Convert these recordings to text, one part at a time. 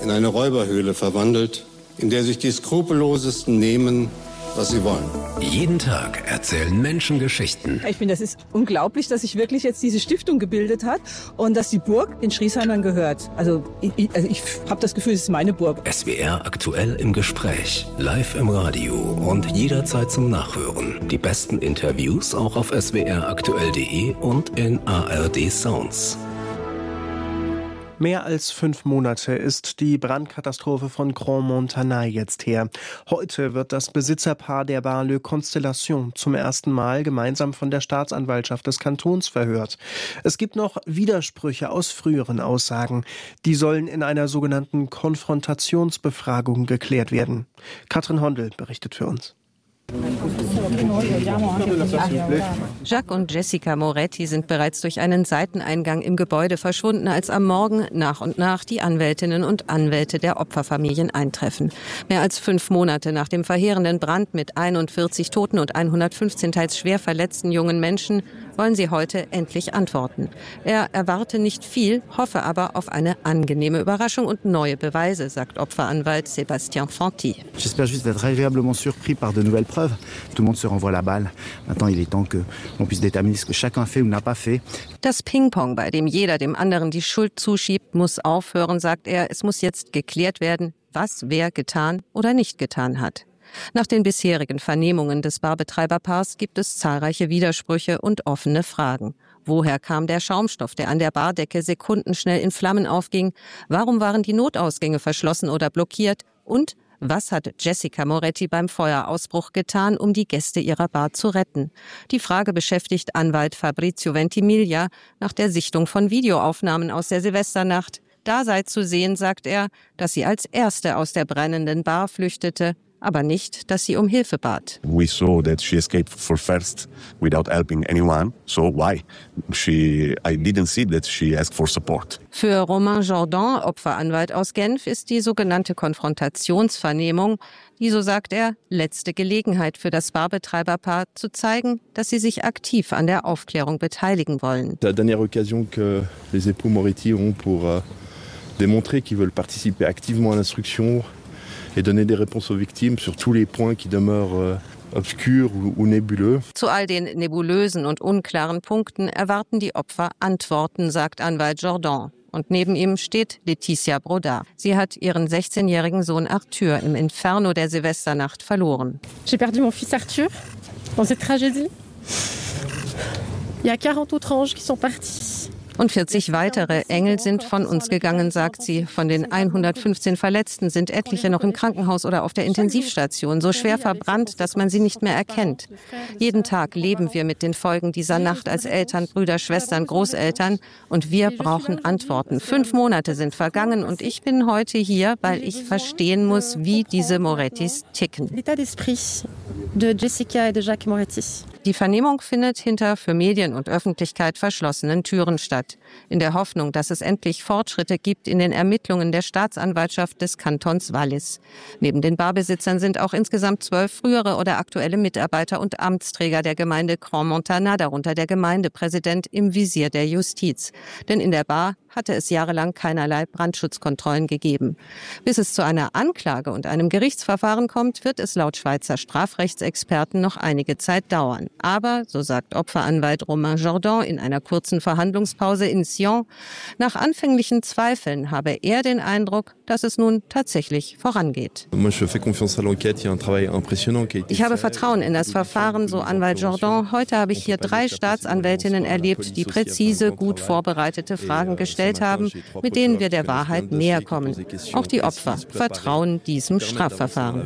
in eine Räuberhöhle verwandelt, in der sich die Skrupellosesten nehmen, was sie wollen. Jeden Tag erzählen Menschen Geschichten. Ich finde, das ist unglaublich, dass sich wirklich jetzt diese Stiftung gebildet hat und dass die Burg den Schriesheimern gehört. Also ich habe das Gefühl, es ist meine Burg. SWR aktuell im Gespräch, live im Radio und jederzeit zum Nachhören. Die besten Interviews auch auf swraktuell.de und in ARD Sounds. Mehr als 5 Monate ist die Brandkatastrophe von Grand Montana jetzt her. Heute wird das Besitzerpaar der Bar Le Constellation zum ersten Mal gemeinsam von der Staatsanwaltschaft des Kantons verhört. Es gibt noch Widersprüche aus früheren Aussagen. Die sollen in einer sogenannten Konfrontationsbefragung geklärt werden. Katrin Hondel berichtet für uns. Jacques und Jessica Moretti sind bereits durch einen Seiteneingang im Gebäude verschwunden, als am Morgen nach und nach die Anwältinnen und Anwälte der Opferfamilien eintreffen. Mehr als 5 Monate nach dem verheerenden Brand mit 41 Toten und 115 teils schwer verletzten jungen Menschen wollen sie heute endlich antworten. Er erwarte nicht viel, hoffe aber auf eine angenehme Überraschung und neue Beweise, sagt Opferanwalt Sébastien Fanti. J'espère juste être agréablement surpris par de nouvelles preuves. Tout le monde se renvoie la balle. Maintenant, il est temps qu'on puisse déterminer ce que chacun fait ou n'a pas fait. Das Ping-Pong, bei dem jeder dem anderen die Schuld zuschiebt, muss aufhören, sagt er. Es muss jetzt geklärt werden, was wer getan oder nicht getan hat. Nach den bisherigen Vernehmungen des Barbetreiberpaars gibt es zahlreiche Widersprüche und offene Fragen. Woher kam der Schaumstoff, der an der Bardecke sekundenschnell in Flammen aufging? Warum waren die Notausgänge verschlossen oder blockiert? Und was hat Jessica Moretti beim Feuerausbruch getan, um die Gäste ihrer Bar zu retten? Die Frage beschäftigt Anwalt Fabrizio Ventimiglia nach der Sichtung von Videoaufnahmen aus der Silvesternacht. Da sei zu sehen, sagt er, dass sie als Erste aus der brennenden Bar flüchtete, aber nicht, dass sie um Hilfe bat. We saw that she escaped for first without helping anyone. So why? I didn't see that she asked for support. Für Romain Jordan, Opferanwalt aus Genf, ist die sogenannte Konfrontationsvernehmung die, so sagt er, letzte Gelegenheit für das Barbetreiberpaar zu zeigen, dass sie sich aktiv an der Aufklärung beteiligen wollen. La dernière occasion que les époux Moretti auront pour démontrer qu'ils veulent participer activement à l'instruction et donner des réponses aux victimes sur tous les points qui demeurent obscurs ou nébuleux. Zu all den nebulösen und unklaren Punkten erwarten die Opfer Antworten, sagt Anwalt Jordan. Und neben ihm steht Laetitia Brodard. Sie hat ihren 16-jährigen Sohn Arthur im Inferno der Silvesternacht verloren. J'ai perdu mon fils Arthur dans cette tragédie. Il y a 40 autres anges qui sont partis. Und 40 weitere Engel sind von uns gegangen, sagt sie. Von den 115 Verletzten sind etliche noch im Krankenhaus oder auf der Intensivstation, so schwer verbrannt, dass man sie nicht mehr erkennt. Jeden Tag leben wir mit den Folgen dieser Nacht als Eltern, Brüder, Schwestern, Großeltern. Und wir brauchen Antworten. 5 Monate sind vergangen und ich bin heute hier, weil ich verstehen muss, wie diese Morettis ticken. L'état d'esprit de Jessica et de Jacques Moretti. Die Vernehmung findet hinter für Medien und Öffentlichkeit verschlossenen Türen statt. In der Hoffnung, dass es endlich Fortschritte gibt in den Ermittlungen der Staatsanwaltschaft des Kantons Wallis. Neben den Barbesitzern sind auch insgesamt 12 frühere oder aktuelle Mitarbeiter und Amtsträger der Gemeinde Grand Montana, darunter der Gemeindepräsident, im Visier der Justiz. Denn in der Bar hatte es jahrelang keinerlei Brandschutzkontrollen gegeben. Bis es zu einer Anklage und einem Gerichtsverfahren kommt, wird es laut Schweizer Strafrechtsexperten noch einige Zeit dauern. Aber, so sagt Opferanwalt Romain Jordan in einer kurzen Verhandlungspause in Sion, nach anfänglichen Zweifeln habe er den Eindruck, dass es nun tatsächlich vorangeht. Ich habe Vertrauen in das Verfahren, so Anwalt Jordan. Heute habe ich hier 3 Staatsanwältinnen erlebt, die präzise, gut vorbereitete Fragen gestellt haben, mit denen wir der Wahrheit näher kommen. Auch die Opfer vertrauen diesem Strafverfahren.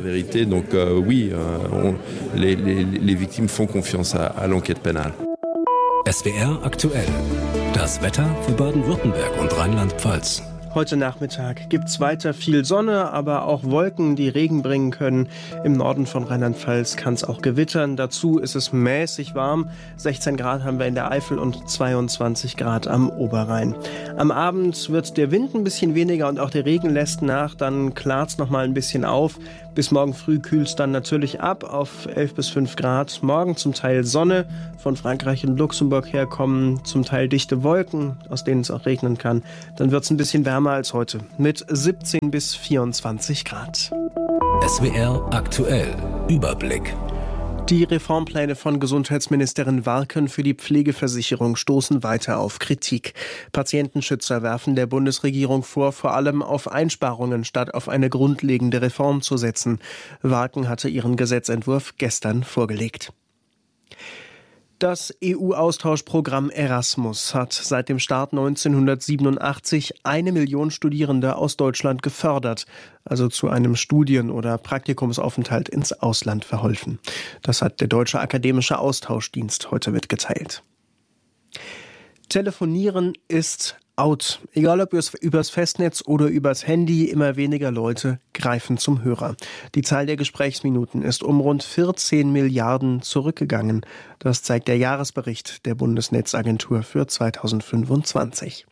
SWR aktuell. Das Wetter für Baden-Württemberg und Rheinland-Pfalz. Heute Nachmittag gibt's weiter viel Sonne, aber auch Wolken, die Regen bringen können. Im Norden von Rheinland-Pfalz kann es auch gewittern. Dazu ist es mäßig warm. 16 Grad haben wir in der Eifel und 22 Grad am Oberrhein. Am Abend wird der Wind ein bisschen weniger und auch der Regen lässt nach. Dann klart's noch mal ein bisschen auf. Bis morgen früh kühlt's dann natürlich ab auf 11 bis 5 Grad. Morgen zum Teil Sonne, von Frankreich und Luxemburg herkommen, zum Teil dichte Wolken, aus denen es auch regnen kann. Dann wird's ein bisschen wärmer wärmer als heute mit 17 bis 24 Grad. SWR aktuell Überblick. Die Reformpläne von Gesundheitsministerin Warken für die Pflegeversicherung stoßen weiter auf Kritik. Patientenschützer werfen der Bundesregierung vor, vor allem auf Einsparungen statt auf eine grundlegende Reform zu setzen. Warken hatte ihren Gesetzentwurf gestern vorgelegt. Das EU-Austauschprogramm Erasmus hat seit dem Start 1987 1 Million Studierende aus Deutschland gefördert, also zu einem Studien- oder Praktikumsaufenthalt ins Ausland verholfen. Das hat der Deutsche Akademische Austauschdienst heute mitgeteilt. Telefonieren ist out. Egal ob übers Festnetz oder übers Handy, immer weniger Leute greifen zum Hörer. Die Zahl der Gesprächsminuten ist um rund 14 Milliarden zurückgegangen. Das zeigt der Jahresbericht der Bundesnetzagentur für 2025.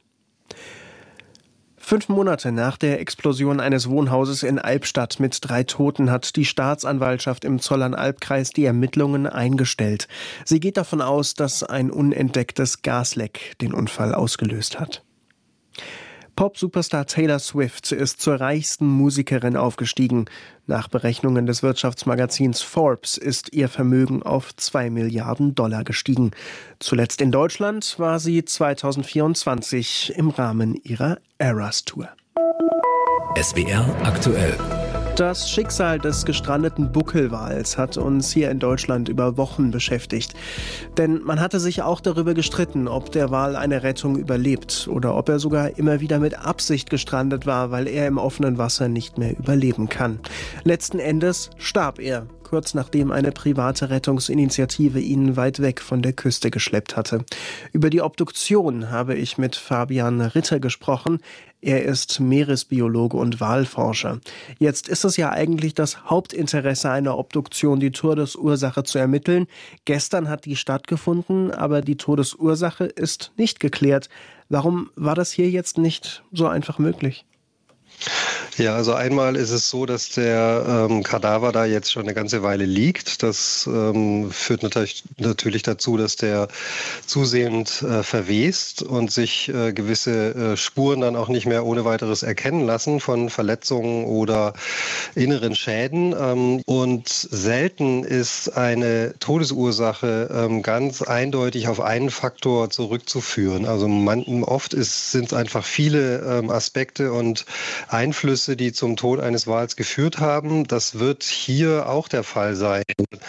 5 Monate nach der Explosion eines Wohnhauses in Albstadt mit 3 Toten hat die Staatsanwaltschaft im Zollern-Albkreis die Ermittlungen eingestellt. Sie geht davon aus, dass ein unentdecktes Gasleck den Unfall ausgelöst hat. Pop-Superstar Taylor Swift ist zur reichsten Musikerin aufgestiegen. Nach Berechnungen des Wirtschaftsmagazins Forbes ist ihr Vermögen auf $2 Milliarden gestiegen. Zuletzt in Deutschland war sie 2024 im Rahmen ihrer Eras Tour. SWR aktuell. Das Schicksal des gestrandeten Buckelwals hat uns hier in Deutschland über Wochen beschäftigt. Denn man hatte sich auch darüber gestritten, ob der Wal eine Rettung überlebt oder ob er sogar immer wieder mit Absicht gestrandet war, weil er im offenen Wasser nicht mehr überleben kann. Letzten Endes starb er, kurz nachdem eine private Rettungsinitiative ihn weit weg von der Küste geschleppt hatte. Über die Obduktion habe ich mit Fabian Ritter gesprochen. Er ist Meeresbiologe und Walforscher. Jetzt ist es ja eigentlich das Hauptinteresse einer Obduktion, die Todesursache zu ermitteln. Gestern hat die stattgefunden, aber die Todesursache ist nicht geklärt. Warum war das hier jetzt nicht so einfach möglich? Ja, also einmal ist es so, dass der Kadaver da jetzt schon eine ganze Weile liegt. Das führt natürlich dazu, dass der zusehend verwest und sich gewisse Spuren dann auch nicht mehr ohne weiteres erkennen lassen von Verletzungen oder inneren Schäden. Und selten ist eine Todesursache ganz eindeutig auf einen Faktor zurückzuführen. Also oft sind es einfach viele Aspekte und Einflüsse, die zum Tod eines Wals geführt haben. Das wird hier auch der Fall sein.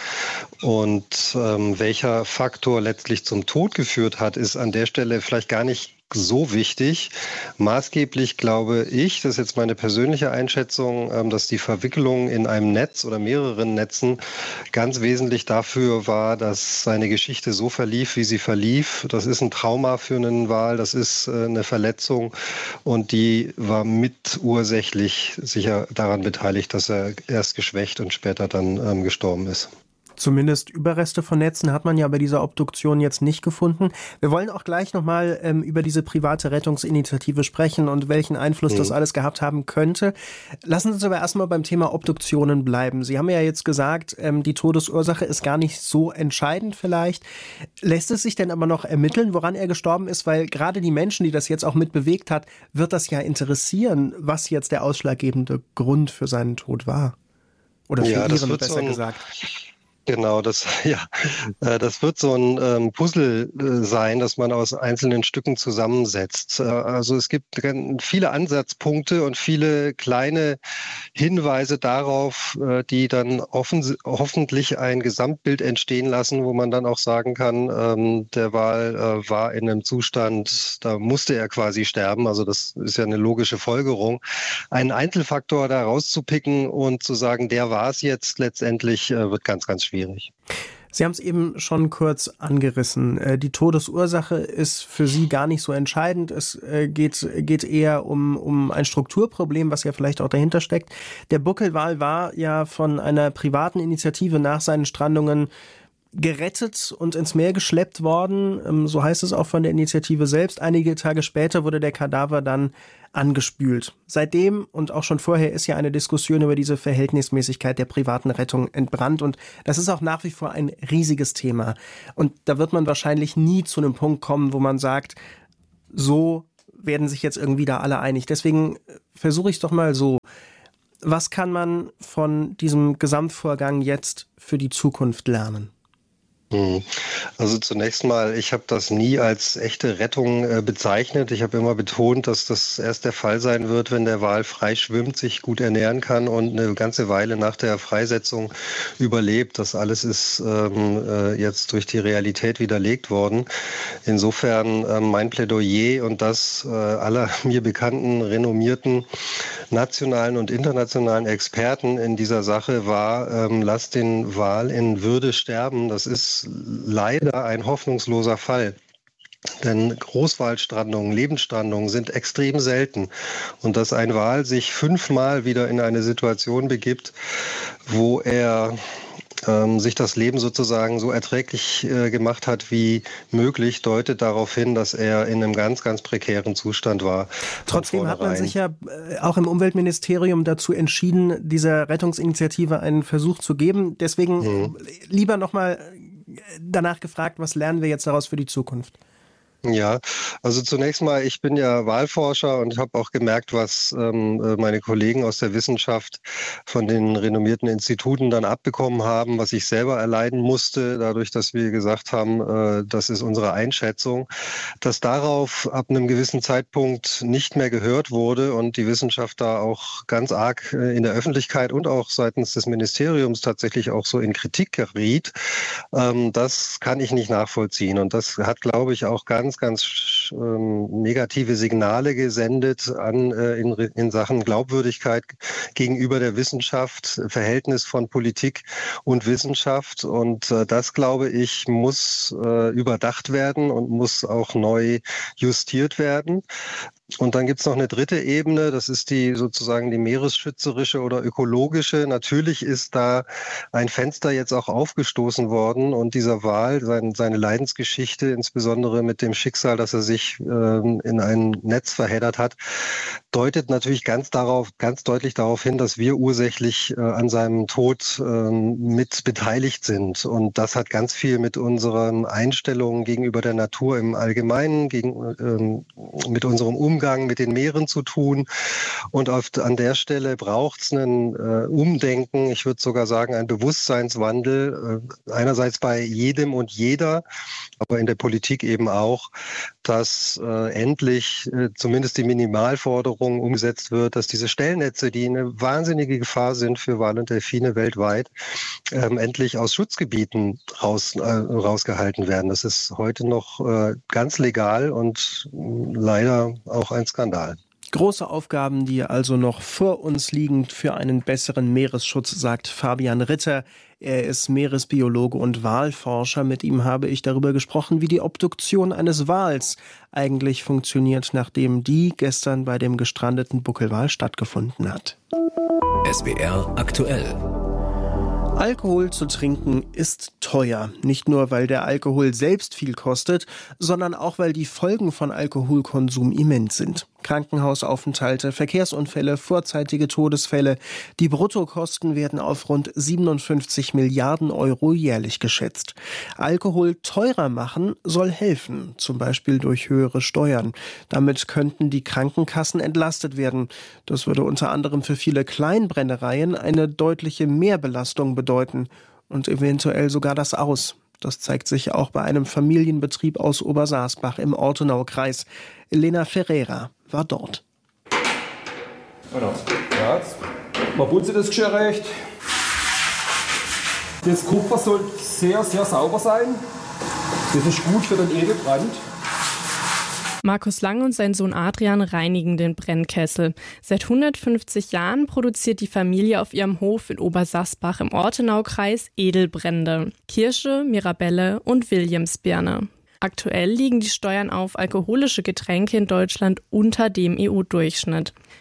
Und welcher Faktor letztlich zum Tod geführt hat, ist an der Stelle vielleicht gar nicht so wichtig. Maßgeblich glaube ich, das ist jetzt meine persönliche Einschätzung, dass die Verwicklung in einem Netz oder mehreren Netzen ganz wesentlich dafür war, dass seine Geschichte so verlief, wie sie verlief. Das ist ein Trauma für einen Wal, das ist eine Verletzung und die war mitursächlich sicher daran beteiligt, dass er erst geschwächt und später dann gestorben ist. Zumindest Überreste von Netzen hat man ja bei dieser Obduktion jetzt nicht gefunden. Wir wollen auch gleich nochmal über diese private Rettungsinitiative sprechen und welchen Einfluss das alles gehabt haben könnte. Lassen Sie uns aber erstmal beim Thema Obduktionen bleiben. Sie haben ja jetzt gesagt, die Todesursache ist gar nicht so entscheidend vielleicht. Lässt es sich denn aber noch ermitteln, woran er gestorben ist? Weil gerade die Menschen, die das jetzt auch mit bewegt hat, wird das ja interessieren, was jetzt der ausschlaggebende Grund für seinen Tod war. Oder für Ihren, besser gesagt. Genau, das wird so ein Puzzle sein, das man aus einzelnen Stücken zusammensetzt. Also es gibt viele Ansatzpunkte und viele kleine Hinweise darauf, die dann hoffentlich ein Gesamtbild entstehen lassen, wo man dann auch sagen kann, der Wal war in einem Zustand, da musste er quasi sterben. Also das ist ja eine logische Folgerung. Einen Einzelfaktor da rauszupicken und zu sagen, der war es jetzt letztendlich, wird ganz, ganz schwierig. Sie haben es eben schon kurz angerissen. Die Todesursache ist für Sie gar nicht so entscheidend. Es geht eher um ein Strukturproblem, was ja vielleicht auch dahinter steckt. Der Buckelwal war ja von einer privaten Initiative nach seinen Strandungen gerettet und ins Meer geschleppt worden. So heißt es auch von der Initiative selbst. Einige Tage später wurde der Kadaver dann angespült. Seitdem und auch schon vorher ist ja eine Diskussion über diese Verhältnismäßigkeit der privaten Rettung entbrannt und das ist auch nach wie vor ein riesiges Thema. Und da wird man wahrscheinlich nie zu einem Punkt kommen, wo man sagt, so werden sich jetzt irgendwie da alle einig. Deswegen versuche ich es doch mal so. Was kann man von diesem Gesamtvorgang jetzt für die Zukunft lernen? Also zunächst mal, ich habe das nie als echte Rettung bezeichnet. Ich habe immer betont, dass das erst der Fall sein wird, wenn der Wal frei schwimmt, sich gut ernähren kann und eine ganze Weile nach der Freisetzung überlebt. Das alles ist jetzt durch die Realität widerlegt worden. Insofern mein Plädoyer und das aller mir bekannten, renommierten nationalen und internationalen Experten in dieser Sache war, lasst den Wal in Würde sterben. Das ist leider ein hoffnungsloser Fall. Denn Großwalstrandungen, Lebensstrandungen sind extrem selten. Und dass ein Wal sich 5-mal wieder in eine Situation begibt, wo er sich das Leben sozusagen so erträglich gemacht hat wie möglich, deutet darauf hin, dass er in einem ganz, ganz prekären Zustand war. Trotzdem hat man sich ja auch im Umweltministerium dazu entschieden, dieser Rettungsinitiative einen Versuch zu geben. Deswegen lieber nochmal danach gefragt, was lernen wir jetzt daraus für die Zukunft? Ja, also zunächst mal, ich bin ja Walforscher und habe auch gemerkt, was meine Kollegen aus der Wissenschaft von den renommierten Instituten dann abbekommen haben, was ich selber erleiden musste, dadurch, dass wir gesagt haben, das ist unsere Einschätzung, dass darauf ab einem gewissen Zeitpunkt nicht mehr gehört wurde und die Wissenschaft da auch ganz arg in der Öffentlichkeit und auch seitens des Ministeriums tatsächlich auch so in Kritik geriet. Das kann ich nicht nachvollziehen und das hat, glaube ich, auch ganz negative Signale gesendet in Sachen Glaubwürdigkeit gegenüber der Wissenschaft, Verhältnis von Politik und Wissenschaft. Und das, glaube ich, muss überdacht werden und muss auch neu justiert werden. Und dann gibt's noch eine dritte Ebene, das ist sozusagen die meeresschützerische oder ökologische. Natürlich ist da ein Fenster jetzt auch aufgestoßen worden und dieser Wal, seine Leidensgeschichte, insbesondere mit dem Schicksal, dass er sich in ein Netz verheddert hat, deutet natürlich ganz deutlich darauf hin, dass wir ursächlich an seinem Tod mit beteiligt sind. Und das hat ganz viel mit unseren Einstellungen gegenüber der Natur im Allgemeinen, mit unserem Umgang mit den Meeren zu tun. Und an der Stelle braucht es ein Umdenken, ich würde sogar sagen, ein Bewusstseinswandel, einerseits bei jedem und jeder, aber in der Politik eben auch, dass endlich zumindest die Minimalforderung umgesetzt wird, dass diese Stellnetze, die eine wahnsinnige Gefahr sind für Wale und Delfine weltweit, endlich aus Schutzgebieten rausgehalten werden. Das ist heute noch ganz legal und leider auch ein Skandal. Große Aufgaben, die also noch vor uns liegen für einen besseren Meeresschutz, sagt Fabian Ritter. Er ist Meeresbiologe und Walforscher. Mit ihm habe ich darüber gesprochen, wie die Obduktion eines Wals eigentlich funktioniert, nachdem die gestern bei dem gestrandeten Buckelwal stattgefunden hat. SWR aktuell. Alkohol zu trinken ist teuer. Nicht nur, weil der Alkohol selbst viel kostet, sondern auch, weil die Folgen von Alkoholkonsum immens sind. Krankenhausaufenthalte, Verkehrsunfälle, vorzeitige Todesfälle. Die Bruttokosten werden auf rund 57 Milliarden Euro jährlich geschätzt. Alkohol teurer machen soll helfen, zum Beispiel durch höhere Steuern. Damit könnten die Krankenkassen entlastet werden. Das würde unter anderem für viele Kleinbrennereien eine deutliche Mehrbelastung bedeuten und eventuell sogar das Aus. Das zeigt sich auch bei einem Familienbetrieb aus Obersaasbach im Ortenaukreis. Elena Ferreira war dort. Genau. Jetzt man putzt das Geschirr recht. Das Kupfer soll sehr, sehr sauber sein. Das ist gut für den Edelbrand. Markus Lang und sein Sohn Adrian reinigen den Brennkessel. Seit 150 Jahren produziert die Familie auf ihrem Hof in Obersaasbach im Ortenaukreis Edelbrände, Kirsche, Mirabelle und Williamsbirne. Aktuell liegen die Steuern auf alkoholische Getränke in Deutschland unter dem EU-Durchschnitt.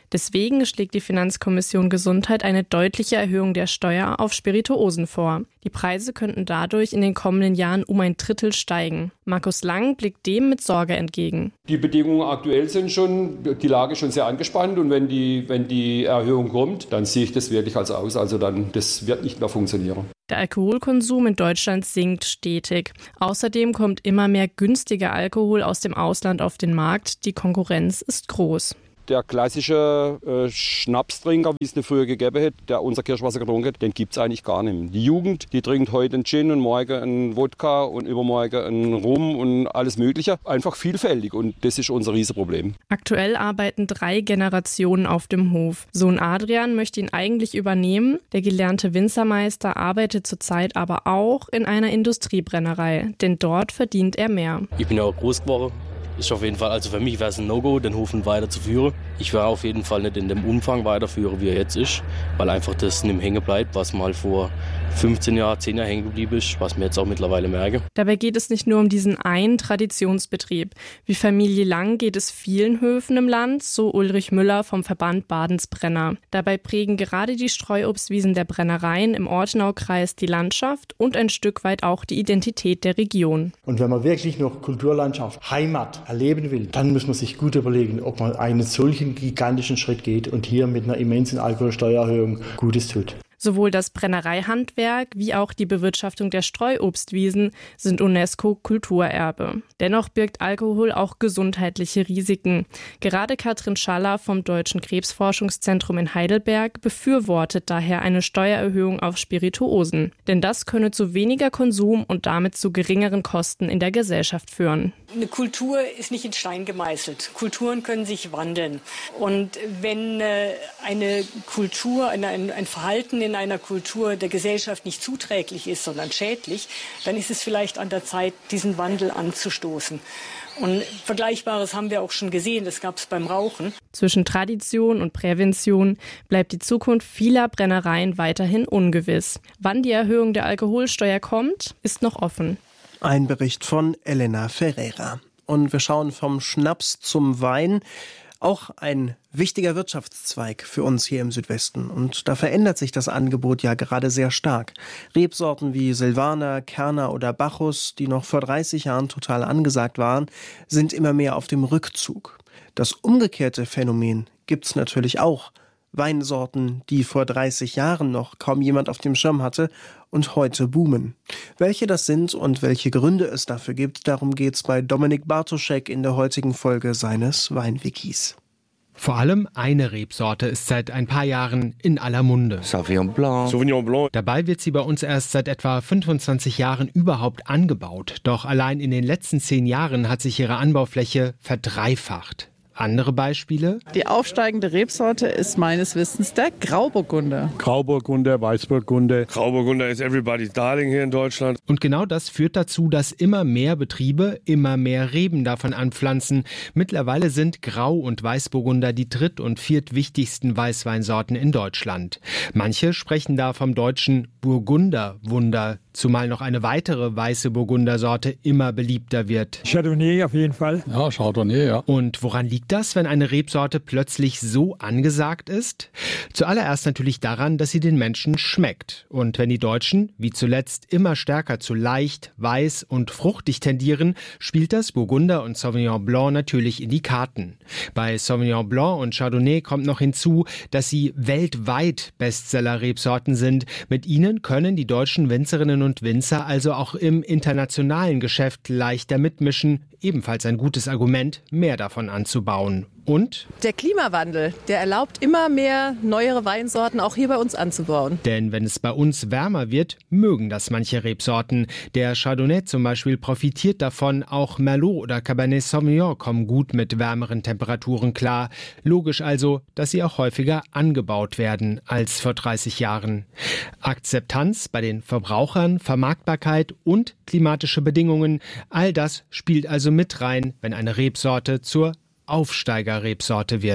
Deswegen schlägt die Finanzkommission Gesundheit eine deutliche Erhöhung der Steuer auf Spirituosen vor. Die Preise könnten dadurch in den kommenden Jahren um ein Drittel steigen. Markus Lang blickt dem mit Sorge entgegen. Die Bedingungen aktuell sind die Lage schon sehr angespannt und wenn die Erhöhung kommt, dann sehe ich das wirklich als aus. Also das wird nicht mehr funktionieren. Der Alkoholkonsum in Deutschland sinkt stetig. Außerdem kommt immer mehr günstiger Alkohol aus dem Ausland auf den Markt. Die Konkurrenz ist groß. Der klassische Schnapstrinker, wie es eine früher gegeben hätte, der unser Kirschwasser getrunken hat, den gibt es eigentlich gar nicht mehr. Die Jugend, die trinkt heute einen Gin und morgen einen Wodka und übermorgen einen Rum und alles Mögliche. Einfach vielfältig und das ist unser Riesenproblem. Aktuell arbeiten 3 Generationen auf dem Hof. Sohn Adrian möchte ihn eigentlich übernehmen. Der gelernte Winzermeister arbeitet zurzeit aber auch in einer Industriebrennerei, denn dort verdient er mehr. Ich bin ja auch groß geworden. Ist auf jeden Fall, also für mich wäre es ein No-Go, den Hof weiterzuführen. Ich werde auf jeden Fall nicht in dem Umfang weiterführen, wie er jetzt ist, weil einfach das nicht hängen bleibt, was mal vor 15 Jahren, 10 Jahren hängen geblieben ist, was wir jetzt auch mittlerweile merken. Dabei geht es nicht nur um diesen einen Traditionsbetrieb. Wie Familie Lang geht es vielen Höfen im Land, so Ulrich Müller vom Verband Badensbrenner. Dabei prägen gerade die Streuobstwiesen der Brennereien im Ortenaukreis die Landschaft und ein Stück weit auch die Identität der Region. Und wenn man wirklich noch Kulturlandschaft, Heimat erleben will, dann muss man sich gut überlegen, ob man einen solchen gigantischen Schritt geht und hier mit einer immensen Alkoholsteuererhöhung Gutes tut. Sowohl das Brennereihandwerk wie auch die Bewirtschaftung der Streuobstwiesen sind UNESCO-Kulturerbe. Dennoch birgt Alkohol auch gesundheitliche Risiken. Gerade Katrin Schaller vom Deutschen Krebsforschungszentrum in Heidelberg befürwortet daher eine Steuererhöhung auf Spirituosen. Denn das könne zu weniger Konsum und damit zu geringeren Kosten in der Gesellschaft führen. Eine Kultur ist nicht in Stein gemeißelt. Kulturen können sich wandeln. Und wenn eine Kultur, ein Verhalten in einer Kultur der Gesellschaft nicht zuträglich ist, sondern schädlich, dann ist es vielleicht an der Zeit, diesen Wandel anzustoßen. Und Vergleichbares haben wir auch schon gesehen, das gab es beim Rauchen. Zwischen Tradition und Prävention bleibt die Zukunft vieler Brennereien weiterhin ungewiss. Wann die Erhöhung der Alkoholsteuer kommt, ist noch offen. Ein Bericht von Elena Ferreira. Und wir schauen vom Schnaps zum Wein. Auch ein wichtiger Wirtschaftszweig für uns hier im Südwesten. Und da verändert sich das Angebot ja gerade sehr stark. Rebsorten wie Silvaner, Kerner oder Bacchus, die noch vor 30 Jahren total angesagt waren, sind immer mehr auf dem Rückzug. Das umgekehrte Phänomen gibt's natürlich auch. Weinsorten, die vor 30 Jahren noch kaum jemand auf dem Schirm hatte und heute boomen. Welche das sind und welche Gründe es dafür gibt, darum geht's bei Dominik Bartoschek in der heutigen Folge seines Weinwikis. Vor allem eine Rebsorte ist seit ein paar Jahren in aller Munde. Sauvignon Blanc. Dabei wird sie bei uns erst seit etwa 25 Jahren überhaupt angebaut. Doch allein in den letzten 10 Jahren hat sich ihre Anbaufläche verdreifacht. Andere Beispiele? Die aufsteigende Rebsorte ist meines Wissens der Grauburgunder. Grauburgunder, Weißburgunder. Grauburgunder ist everybody's darling hier in Deutschland. Und genau das führt dazu, dass immer mehr Betriebe immer mehr Reben davon anpflanzen. Mittlerweile sind Grau- und Weißburgunder die dritt- und viertwichtigsten Weißweinsorten in Deutschland. Manche sprechen da vom deutschen Burgunderwunder, zumal noch eine weitere weiße Burgundersorte immer beliebter wird. Chardonnay auf jeden Fall. Ja, Chardonnay, ja. Und woran liegt das, wenn eine Rebsorte plötzlich so angesagt ist? Zuallererst natürlich daran, dass sie den Menschen schmeckt. Und wenn die Deutschen, wie zuletzt, immer stärker zu leicht, weiß und fruchtig tendieren, spielt das Burgunder und Sauvignon Blanc natürlich in die Karten. Bei Sauvignon Blanc und Chardonnay kommt noch hinzu, dass sie weltweit Bestseller-Rebsorten sind. Mit ihnen können die deutschen Winzerinnen und Winzer also auch im internationalen Geschäft leichter mitmischen. Ebenfalls ein gutes Argument, mehr davon anzubauen. Und? Der Klimawandel, der erlaubt immer mehr neuere Weinsorten auch hier bei uns anzubauen. Denn wenn es bei uns wärmer wird, mögen das manche Rebsorten. Der Chardonnay zum Beispiel profitiert davon, auch Merlot oder Cabernet Sauvignon kommen gut mit wärmeren Temperaturen klar. Logisch also, dass sie auch häufiger angebaut werden als vor 30 Jahren. Akzeptanz bei den Verbrauchern, Vermarktbarkeit und klimatische Bedingungen, all das spielt also mit rein, wenn eine Rebsorte zur Aufsteigerrebsorte wird.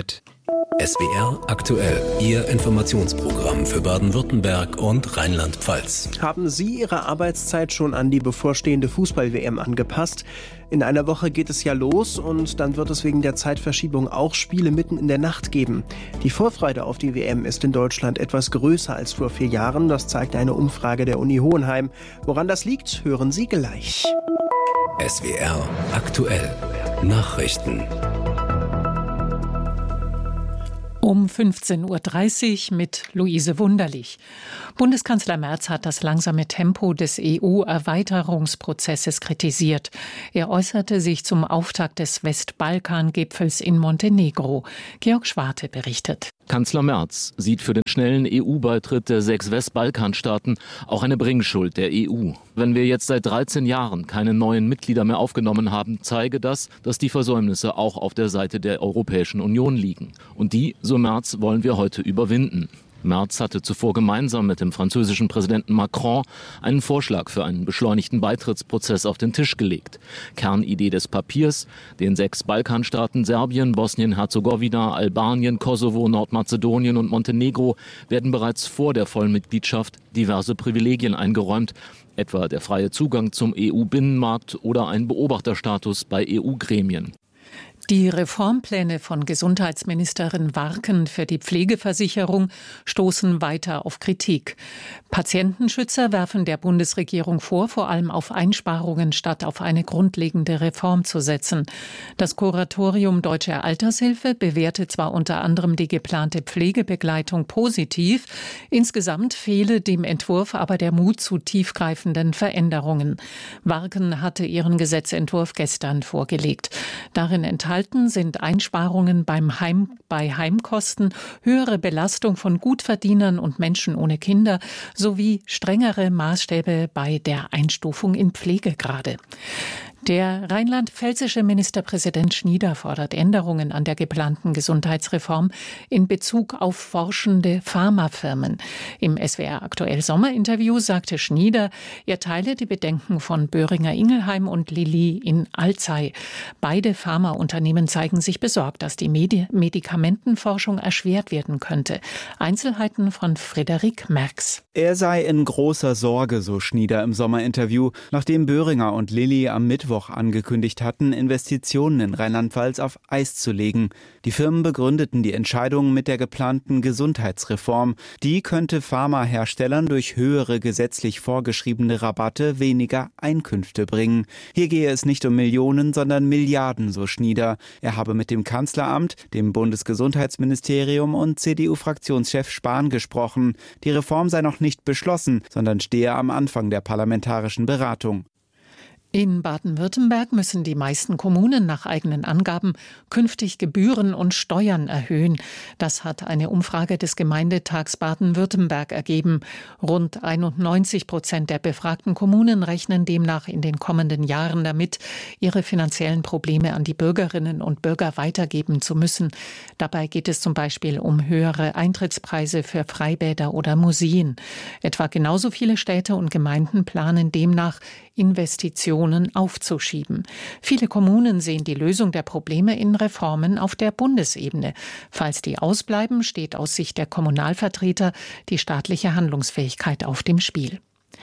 SWR aktuell, Ihr Informationsprogramm für Baden-Württemberg und Rheinland-Pfalz. Haben Sie Ihre Arbeitszeit schon an die bevorstehende Fußball-WM angepasst? In einer Woche geht es ja los und dann wird es wegen der Zeitverschiebung auch Spiele mitten in der Nacht geben. Die Vorfreude auf die WM ist in Deutschland etwas größer als vor 4 Jahren. Das zeigt eine Umfrage der Uni Hohenheim. Woran das liegt, hören Sie gleich. SWR aktuell, Nachrichten. Um 15.30 Uhr mit Luise Wunderlich. Bundeskanzler Merz hat das langsame Tempo des EU-Erweiterungsprozesses kritisiert. Er äußerte sich zum Auftakt des Westbalkan-Gipfels in Montenegro. Georg Schwarte berichtet. Kanzler Merz sieht für den schnellen EU-Beitritt der 6 Westbalkanstaaten auch eine Bringschuld der EU. Wenn wir jetzt seit 13 Jahren keine neuen Mitglieder mehr aufgenommen haben, zeige das, dass die Versäumnisse auch auf der Seite der Europäischen Union liegen. Und die, so Merz, wollen wir heute überwinden. Merz hatte zuvor gemeinsam mit dem französischen Präsidenten Macron einen Vorschlag für einen beschleunigten Beitrittsprozess auf den Tisch gelegt. Kernidee des Papiers: den 6 Balkanstaaten Serbien, Bosnien-Herzegowina, Albanien, Kosovo, Nordmazedonien und Montenegro werden bereits vor der Vollmitgliedschaft diverse Privilegien eingeräumt, etwa der freie Zugang zum EU-Binnenmarkt oder ein Beobachterstatus bei EU-Gremien. Die Reformpläne von Gesundheitsministerin Warken für die Pflegeversicherung stoßen weiter auf Kritik. Patientenschützer werfen der Bundesregierung vor, vor allem auf Einsparungen statt auf eine grundlegende Reform zu setzen. Das Kuratorium Deutsche Altershilfe bewertet zwar unter anderem die geplante Pflegebegleitung positiv, insgesamt fehle dem Entwurf aber der Mut zu tiefgreifenden Veränderungen. Warken hatte ihren Gesetzentwurf gestern vorgelegt. Darin enthalten sind Einsparungen bei Heimkosten, höhere Belastung von Gutverdienern und Menschen ohne Kinder sowie strengere Maßstäbe bei der Einstufung in Pflegegrade. Der rheinland-pfälzische Ministerpräsident Schnieder fordert Änderungen an der geplanten Gesundheitsreform in Bezug auf forschende Pharmafirmen. Im SWR aktuell Sommerinterview sagte Schnieder, er teile die Bedenken von Boehringer Ingelheim und Lilly in Alzey. Beide Pharmaunternehmen zeigen sich besorgt, dass die Medikamentenforschung erschwert werden könnte. Einzelheiten von Frederik Merx. Er sei in großer Sorge, so Schnieder im Sommerinterview, nachdem Boehringer und Lilly am Mittwoch angekündigt hatten, Investitionen in Rheinland-Pfalz auf Eis zu legen. Die Firmen begründeten die Entscheidung mit der geplanten Gesundheitsreform. Die könnte Pharmaherstellern durch höhere gesetzlich vorgeschriebene Rabatte weniger Einkünfte bringen. Hier gehe es nicht um Millionen, sondern Milliarden, so Schnieder. Er habe mit dem Kanzleramt, dem Bundesgesundheitsministerium und CDU-Fraktionschef Spahn gesprochen. Die Reform sei noch nicht beschlossen, sondern stehe am Anfang der parlamentarischen Beratung. In Baden-Württemberg müssen die meisten Kommunen nach eigenen Angaben künftig Gebühren und Steuern erhöhen. Das hat eine Umfrage des Gemeindetags Baden-Württemberg ergeben. Rund 91% der befragten Kommunen rechnen demnach in den kommenden Jahren damit, ihre finanziellen Probleme an die Bürgerinnen und Bürger weitergeben zu müssen. Dabei geht es zum Beispiel um höhere Eintrittspreise für Freibäder oder Museen. Etwa genauso viele Städte und Gemeinden planen demnach, Investitionen aufzuschieben. Viele Kommunen sehen die Lösung der Probleme in Reformen auf der Bundesebene. Falls die ausbleiben, steht aus Sicht der Kommunalvertreter die staatliche Handlungsfähigkeit auf dem Spiel.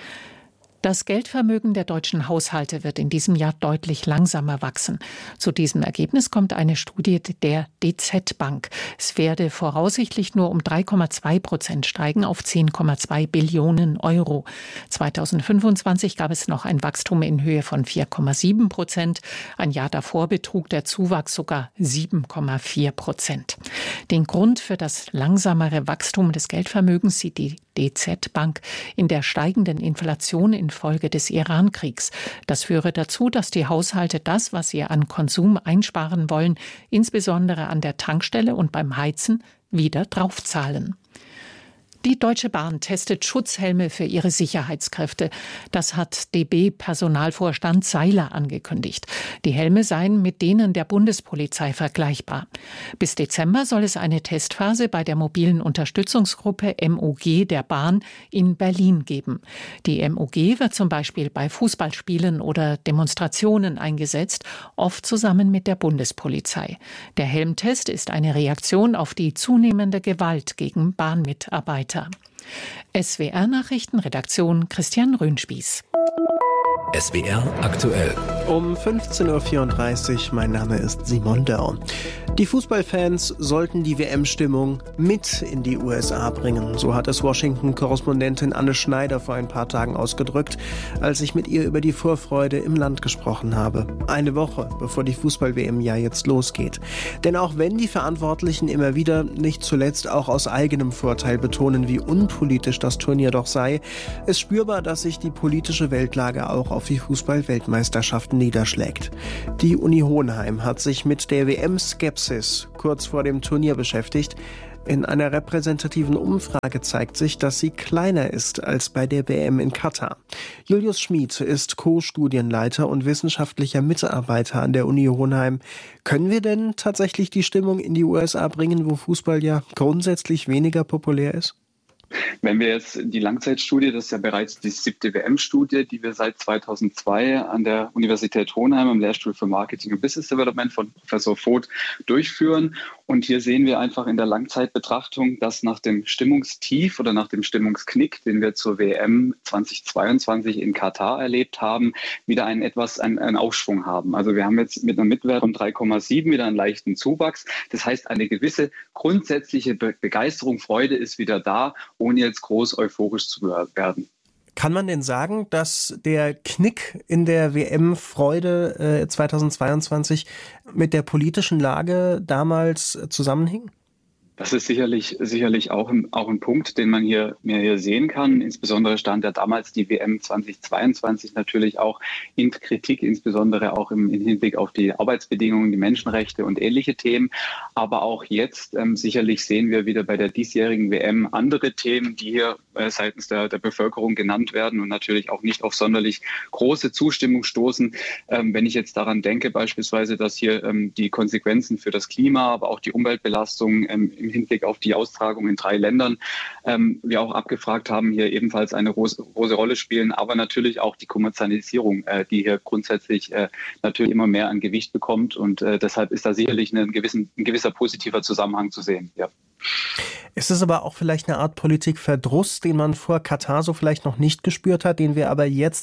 Das Geldvermögen der deutschen Haushalte wird in diesem Jahr deutlich langsamer wachsen. Zu diesem Ergebnis kommt eine Studie der DZ Bank. Es werde voraussichtlich nur um 3,2% steigen auf 10,2 Billionen Euro. 2025 gab es noch ein Wachstum in Höhe von 4,7%. Ein Jahr davor betrug der Zuwachs sogar 7,4%. Den Grund für das langsamere Wachstum des Geldvermögens sieht die DZ Bank in der steigenden Inflation infolge des Iran-Kriegs. Das führe dazu, dass die Haushalte das, was sie an Konsum einsparen wollen, insbesondere an der Tankstelle und beim Heizen, wieder draufzahlen. Die Deutsche Bahn testet Schutzhelme für ihre Sicherheitskräfte. Das hat DB-Personalvorstand Seiler angekündigt. Die Helme seien mit denen der Bundespolizei vergleichbar. Bis Dezember soll es eine Testphase bei der mobilen Unterstützungsgruppe MOG der Bahn in Berlin geben. Die MOG wird zum Beispiel bei Fußballspielen oder Demonstrationen eingesetzt, oft zusammen mit der Bundespolizei. Der Helmtest ist eine Reaktion auf die zunehmende Gewalt gegen Bahnmitarbeiter. SWR-Nachrichten, Redaktion Christian Röhnspieß. SWR aktuell. Um 15.34 Uhr, mein Name ist Simon Dörr. Die Fußballfans sollten die WM-Stimmung mit in die USA bringen. So hat es Washington-Korrespondentin Anne Schneider vor ein paar Tagen ausgedrückt, als ich mit ihr über die Vorfreude im Land gesprochen habe. Eine Woche, bevor die Fußball-WM ja jetzt losgeht. Denn auch wenn die Verantwortlichen immer wieder, nicht zuletzt auch aus eigenem Vorteil betonen, wie unpolitisch das Turnier doch sei, ist spürbar, dass sich die politische Weltlage auch auf die Fußball-Weltmeisterschaften niederschlägt. Die Uni Hohenheim hat sich mit der WM-Skepsis kurz vor dem Turnier beschäftigt. In einer repräsentativen Umfrage zeigt sich, dass sie kleiner ist als bei der WM in Katar. Julius Schmid ist Co-Studienleiter und wissenschaftlicher Mitarbeiter an der Uni Hohenheim. Können wir denn tatsächlich die Stimmung in die USA bringen, wo Fußball ja grundsätzlich weniger populär ist? Wenn wir jetzt die Langzeitstudie, das ist ja bereits die 7. WM-Studie, die wir seit 2002 an der Universität Hohenheim im Lehrstuhl für Marketing und Business Development von Professor Voth durchführen. Und hier sehen wir einfach in der Langzeitbetrachtung, dass nach dem Stimmungstief oder nach dem Stimmungsknick, den wir zur WM 2022 in Katar erlebt haben, wieder einen Aufschwung haben. Also wir haben jetzt mit einer Mitwert von 3,7 wieder einen leichten Zuwachs. Das heißt, eine gewisse grundsätzliche Begeisterung, Freude ist wieder da, ohne jetzt groß euphorisch zu werden. Kann man denn sagen, dass der Knick in der WM-Freude 2022 mit der politischen Lage damals zusammenhing? Das ist sicherlich auch ein Punkt, den man hier sehen kann. Insbesondere stand ja damals die WM 2022 natürlich auch in Kritik, insbesondere auch im Hinblick auf die Arbeitsbedingungen, die Menschenrechte und ähnliche Themen. Aber auch jetzt sicherlich sehen wir wieder bei der diesjährigen WM andere Themen, die hier seitens der Bevölkerung genannt werden und natürlich auch nicht auf sonderlich große Zustimmung stoßen. Wenn ich jetzt daran denke beispielsweise, dass hier die Konsequenzen für das Klima, aber auch die Umweltbelastung im Hinblick auf die Austragung in 3 Ländern, wir auch abgefragt haben, hier ebenfalls eine große Rolle spielen, aber natürlich auch die Kommerzialisierung, die hier grundsätzlich natürlich immer mehr an Gewicht bekommt und deshalb ist da sicherlich ein gewisser positiver Zusammenhang zu sehen. Ja. Ist es aber auch vielleicht eine Art Politikverdruss, den man vor Katar so vielleicht noch nicht gespürt hat, den wir aber jetzt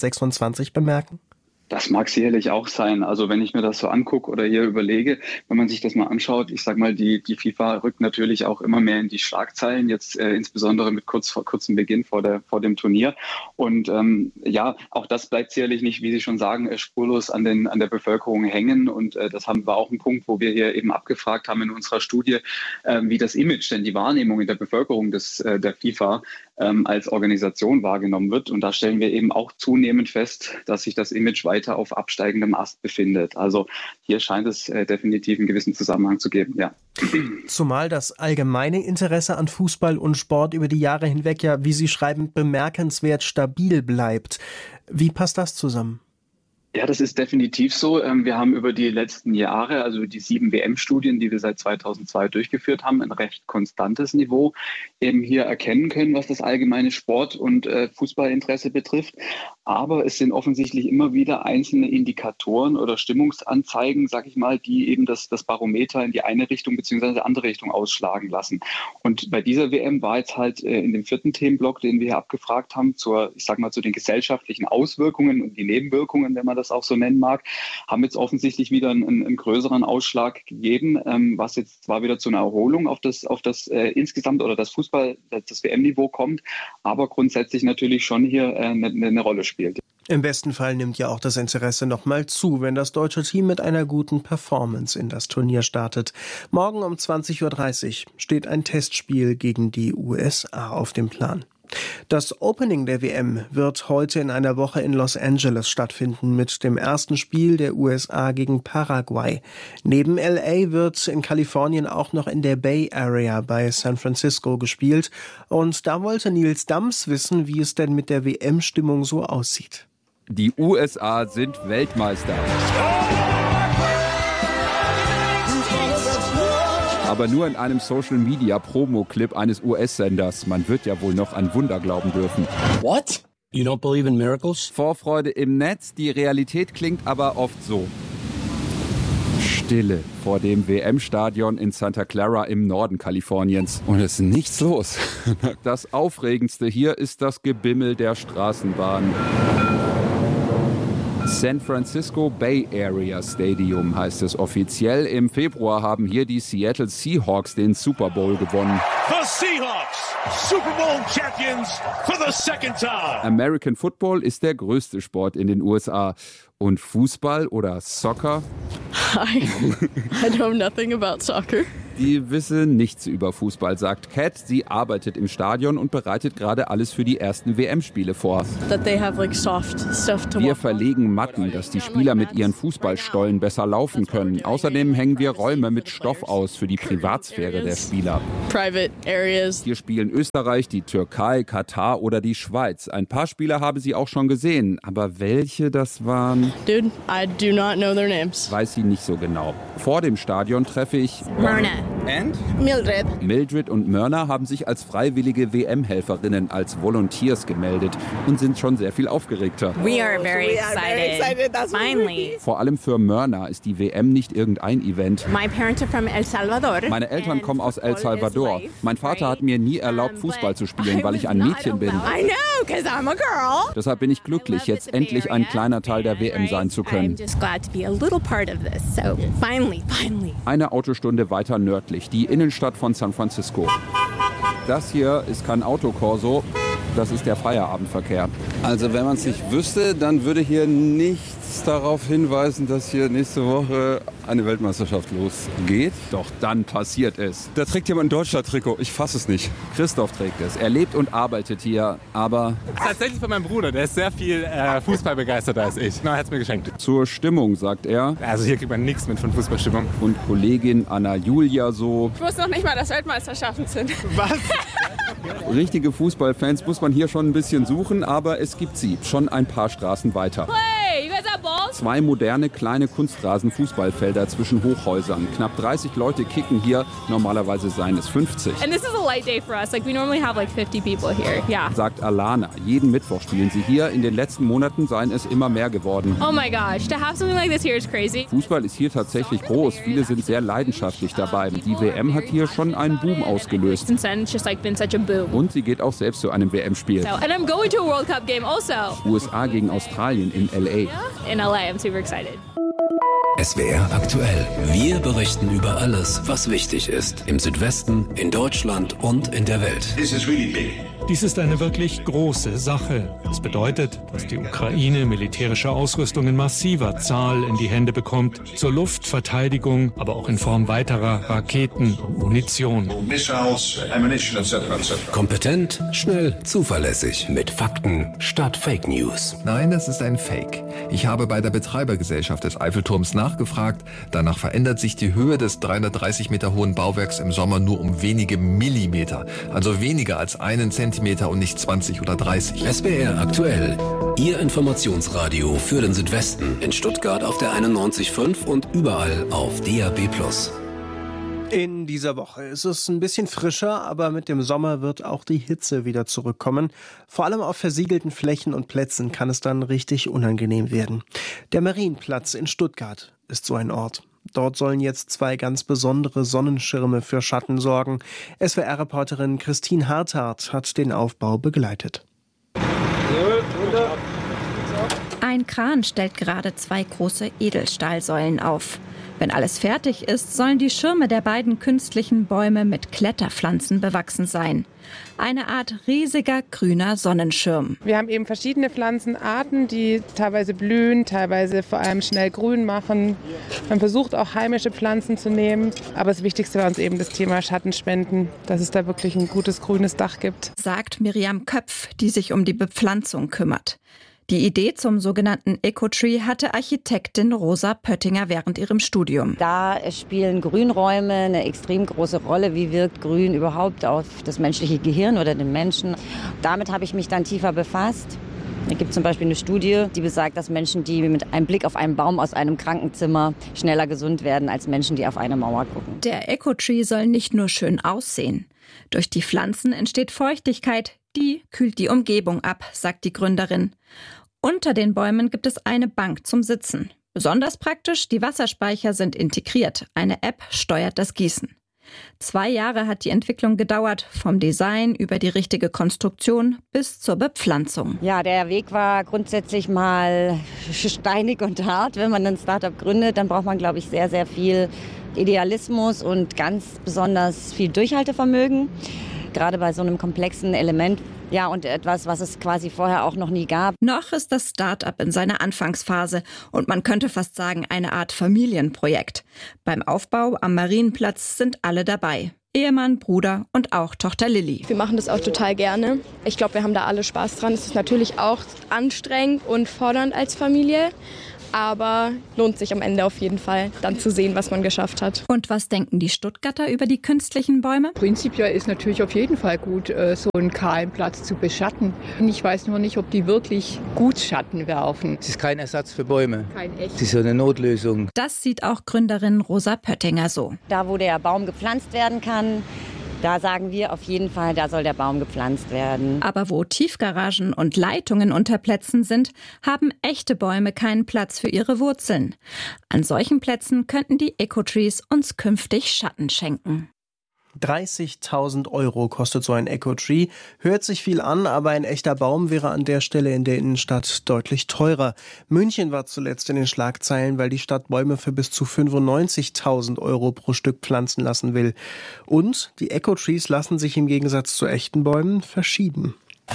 2026 bemerken? Das mag sicherlich auch sein. Also wenn ich mir das so angucke oder hier überlege, wenn man sich das mal anschaut, ich sag mal, die FIFA rückt natürlich auch immer mehr in die Schlagzeilen, jetzt insbesondere mit kurzem Beginn vor dem Turnier. Und auch das bleibt sicherlich nicht, wie Sie schon sagen, spurlos an der Bevölkerung hängen. Und das war auch ein Punkt, wo wir hier eben abgefragt haben in unserer Studie, wie das Image, denn die Wahrnehmung in der Bevölkerung der FIFA als Organisation wahrgenommen wird. Und da stellen wir eben auch zunehmend fest, dass sich das Image weiter auf absteigendem Ast befindet. Also hier scheint es definitiv einen gewissen Zusammenhang zu geben, ja. Zumal das allgemeine Interesse an Fußball und Sport über die Jahre hinweg ja, wie Sie schreiben, bemerkenswert stabil bleibt. Wie passt das zusammen? Ja, das ist definitiv so. Wir haben über die letzten Jahre, also die 7 WM-Studien, die wir seit 2002 durchgeführt haben, ein recht konstantes Niveau eben hier erkennen können, was das allgemeine Sport- und Fußballinteresse betrifft. Aber es sind offensichtlich immer wieder einzelne Indikatoren oder Stimmungsanzeigen, sag ich mal, die eben das Barometer in die eine Richtung bzw. andere Richtung ausschlagen lassen. Und bei dieser WM war jetzt halt in dem 4. Themenblock, den wir hier abgefragt haben, zu den gesellschaftlichen Auswirkungen und die Nebenwirkungen, wenn man das auch so nennen mag, haben jetzt offensichtlich wieder einen größeren Ausschlag gegeben, was jetzt zwar wieder zu einer Erholung auf das insgesamt oder das WM-Niveau kommt, aber grundsätzlich natürlich schon hier eine Rolle spielt. Im besten Fall nimmt ja auch das Interesse noch mal zu, wenn das deutsche Team mit einer guten Performance in das Turnier startet. Morgen um 20.30 Uhr steht ein Testspiel gegen die USA auf dem Plan. Das Opening der WM wird heute in einer Woche in Los Angeles stattfinden mit dem ersten Spiel der USA gegen Paraguay. Neben LA wird in Kalifornien auch noch in der Bay Area bei San Francisco gespielt. Und da wollte Nils Dams wissen, wie es denn mit der WM-Stimmung so aussieht. Die USA sind Weltmeister. Aber nur in einem Social-Media-Promo-Clip eines US-Senders. Man wird ja wohl noch an Wunder glauben dürfen. What? You don't believe in miracles? Vorfreude im Netz, die Realität klingt aber oft so. Stille vor dem WM-Stadion in Santa Clara im Norden Kaliforniens. Und es ist nichts los. Das Aufregendste hier ist das Gebimmel der Straßenbahn. San Francisco Bay Area Stadium heißt es offiziell. Im Februar haben hier die Seattle Seahawks den Super Bowl gewonnen. The Seahawks, Super Bowl Champions for the second time. American Football ist der größte Sport in den USA. Und Fußball oder Soccer? Hi, I know nothing about soccer. Die wisse nichts über Fußball, sagt Kat. Sie arbeitet im Stadion und bereitet gerade alles für die ersten WM-Spiele vor. Wir verlegen Matten, dass die Spieler mit ihren Fußballstollen besser laufen können. Außerdem hängen wir Räume mit Stoff aus für die Privatsphäre der Spieler. Hier spielen Österreich, die Türkei, Katar oder die Schweiz. Ein paar Spieler habe sie auch schon gesehen, aber welche das waren? Dude, I do not know their names. Weiß sie nicht so genau. Vor dem Stadion treffe ich Myrna. And? Mildred. Mildred und Myrna haben sich als freiwillige WM-Helferinnen, als Volunteers gemeldet und sind schon sehr viel aufgeregter. We are very excited. Finally. Vor allem für Myrna ist die WM nicht irgendein Event. My parents are from El Salvador. Meine Eltern kommen aus El Salvador. Mein Vater hat mir nie erlaubt, Fußball zu spielen, weil ich ein Mädchen bin. I know, 'cause I'm a girl. Deshalb bin ich glücklich, jetzt endlich ein kleiner Teil der WM sein zu können. I'm just glad to be a little part of this. So finally. Eine Autostunde weiter nördlich, die Innenstadt von San Francisco. Das hier ist kein Autokorso, das ist der Feierabendverkehr. Also wenn man es nicht wüsste, dann würde hier nichts darauf hinweisen, dass hier nächste Woche eine Weltmeisterschaft losgeht. Doch dann passiert es. Da trägt jemand ein Deutschland-Trikot, ich fasse es nicht. Christoph trägt es. Er lebt und arbeitet hier, aber... Tatsächlich von meinem Bruder, der ist sehr viel Fußball begeisterter als ich. Na, er hat es mir geschenkt. Zur Stimmung, sagt er. Also hier kriegt man nichts mit von Fußballstimmung. Und Kollegin Anna Julia so... Ich wusste noch nicht mal, dass Weltmeisterschaften sind. Was? Richtige Fußballfans muss man hier schon ein bisschen suchen, aber es gibt sie. Schon ein paar Straßen weiter. Hey, you guys have balls? 2 moderne, kleine Kunstrasen-Fußballfelder zwischen Hochhäusern. Knapp 30 Leute kicken hier, normalerweise seien es 50. And this is a light day for us. Like we normally have like 50 people here. Yeah. Sagt Alana. Jeden Mittwoch spielen sie hier. In den letzten Monaten seien es immer mehr geworden. Oh my gosh, to have something like this here is crazy. Fußball ist hier tatsächlich groß. Viele sind sehr leidenschaftlich dabei. Die WM hat hier schon einen Boom ausgelöst. Since then, it's just like been such a boom. Und sie geht auch selbst zu einem WM-Spiel. And I'm going to a World Cup game also. USA gegen Australien in LA. In LA, I'm super excited. SWR aktuell. Wir berichten über alles, was wichtig ist. Im Südwesten, in Deutschland und in der Welt. Dies ist eine wirklich große Sache. Es bedeutet, dass die Ukraine militärische Ausrüstung in massiver Zahl in die Hände bekommt, zur Luftverteidigung, aber auch in Form weiterer Raketen und Munition. Kompetent, schnell, zuverlässig, mit Fakten statt Fake News. Nein, das ist ein Fake. Ich habe bei der Betreibergesellschaft des Eiffelturms nachgefragt. Danach verändert sich die Höhe des 330 Meter hohen Bauwerks im Sommer nur um wenige Millimeter. Also weniger als 1 Zentimeter und nicht 20 oder 30. SWR aktuell. Ihr Informationsradio für den Südwesten. In Stuttgart auf der 91.5 und überall auf DAB+. In dieser Woche ist es ein bisschen frischer, aber mit dem Sommer wird auch die Hitze wieder zurückkommen. Vor allem auf versiegelten Flächen und Plätzen kann es dann richtig unangenehm werden. Der Marienplatz in Stuttgart ist so ein Ort. Dort sollen jetzt 2 ganz besondere Sonnenschirme für Schatten sorgen. SWR-Reporterin Christine Harthardt hat den Aufbau begleitet. Ein Kran stellt gerade 2 große Edelstahlsäulen auf. Wenn alles fertig ist, sollen die Schirme der beiden künstlichen Bäume mit Kletterpflanzen bewachsen sein. Eine Art riesiger grüner Sonnenschirm. Wir haben eben verschiedene Pflanzenarten, die teilweise blühen, teilweise vor allem schnell grün machen. Man versucht auch heimische Pflanzen zu nehmen. Aber das Wichtigste war uns eben das Thema Schattenspenden, dass es da wirklich ein gutes grünes Dach gibt. Sagt Miriam Köpf, die sich um die Bepflanzung kümmert. Die Idee zum sogenannten Ecotree hatte Architektin Rosa Pöttinger während ihrem Studium. Da spielen Grünräume eine extrem große Rolle. Wie wirkt Grün überhaupt auf das menschliche Gehirn oder den Menschen? Damit habe ich mich dann tiefer befasst. Es gibt zum Beispiel eine Studie, die besagt, dass Menschen, die mit einem Blick auf einen Baum aus einem Krankenzimmer schneller gesund werden, als Menschen, die auf eine Mauer gucken. Der Ecotree soll nicht nur schön aussehen. Durch die Pflanzen entsteht Feuchtigkeit, die kühlt die Umgebung ab, sagt die Gründerin. Unter den Bäumen gibt es eine Bank zum Sitzen. Besonders praktisch, die Wasserspeicher sind integriert. Eine App steuert das Gießen. 2 Jahre hat die Entwicklung gedauert, vom Design über die richtige Konstruktion bis zur Bepflanzung. Ja, der Weg war grundsätzlich mal steinig und hart. Wenn man ein Startup gründet, dann braucht man, glaube ich, sehr, sehr viel Idealismus und ganz besonders viel Durchhaltevermögen. Gerade bei so einem komplexen Element. Ja, und etwas, was es quasi vorher auch noch nie gab. Noch ist das Start-up in seiner Anfangsphase und man könnte fast sagen, eine Art Familienprojekt. Beim Aufbau am Marienplatz sind alle dabei. Ehemann, Bruder und auch Tochter Lilly. Wir machen das auch total gerne. Ich glaube, wir haben da alle Spaß dran. Es ist natürlich auch anstrengend und fordernd als Familie. Aber lohnt sich am Ende auf jeden Fall, dann zu sehen, was man geschafft hat. Und was denken die Stuttgarter über die künstlichen Bäume? Prinzipiell ist natürlich auf jeden Fall gut, so einen kahlen Platz zu beschatten. Ich weiß nur nicht, ob die wirklich gut Schatten werfen. Es ist kein Ersatz für Bäume. Kein echt. Es ist so eine Notlösung. Das sieht auch Gründerin Rosa Pöttinger so. Da, wo der Baum gepflanzt werden kann, da sagen wir auf jeden Fall, da soll der Baum gepflanzt werden. Aber wo Tiefgaragen und Leitungen unter Plätzen sind, haben echte Bäume keinen Platz für ihre Wurzeln. An solchen Plätzen könnten die Ecotrees uns künftig Schatten schenken. 30.000 € kostet so ein Ecotree. Hört sich viel an, aber ein echter Baum wäre an der Stelle in der Innenstadt deutlich teurer. München war zuletzt in den Schlagzeilen, weil die Stadt Bäume für bis zu 95.000 € pro Stück pflanzen lassen will. Und die Ecotrees lassen sich im Gegensatz zu echten Bäumen verschieben.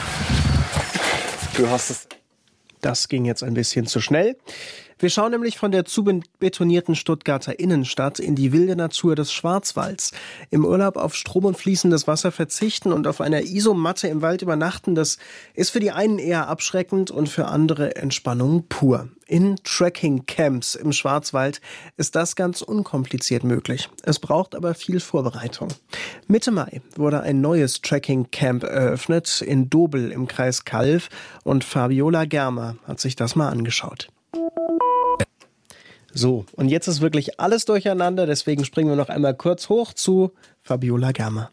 Du hast es. Das ging jetzt ein bisschen zu schnell. Wir schauen nämlich von der zu betonierten Stuttgarter Innenstadt in die wilde Natur des Schwarzwalds. Im Urlaub auf Strom und fließendes Wasser verzichten und auf einer Isomatte im Wald übernachten, das ist für die einen eher abschreckend und für andere Entspannung pur. In Trekking-Camps im Schwarzwald ist das ganz unkompliziert möglich. Es braucht aber viel Vorbereitung. Mitte Mai wurde ein neues Trekking-Camp eröffnet in Dobel im Kreis Calw und Fabiola Germer hat sich das mal angeschaut. So, und jetzt ist wirklich alles durcheinander, deswegen springen wir noch einmal kurz hoch zu Fabiola Germer.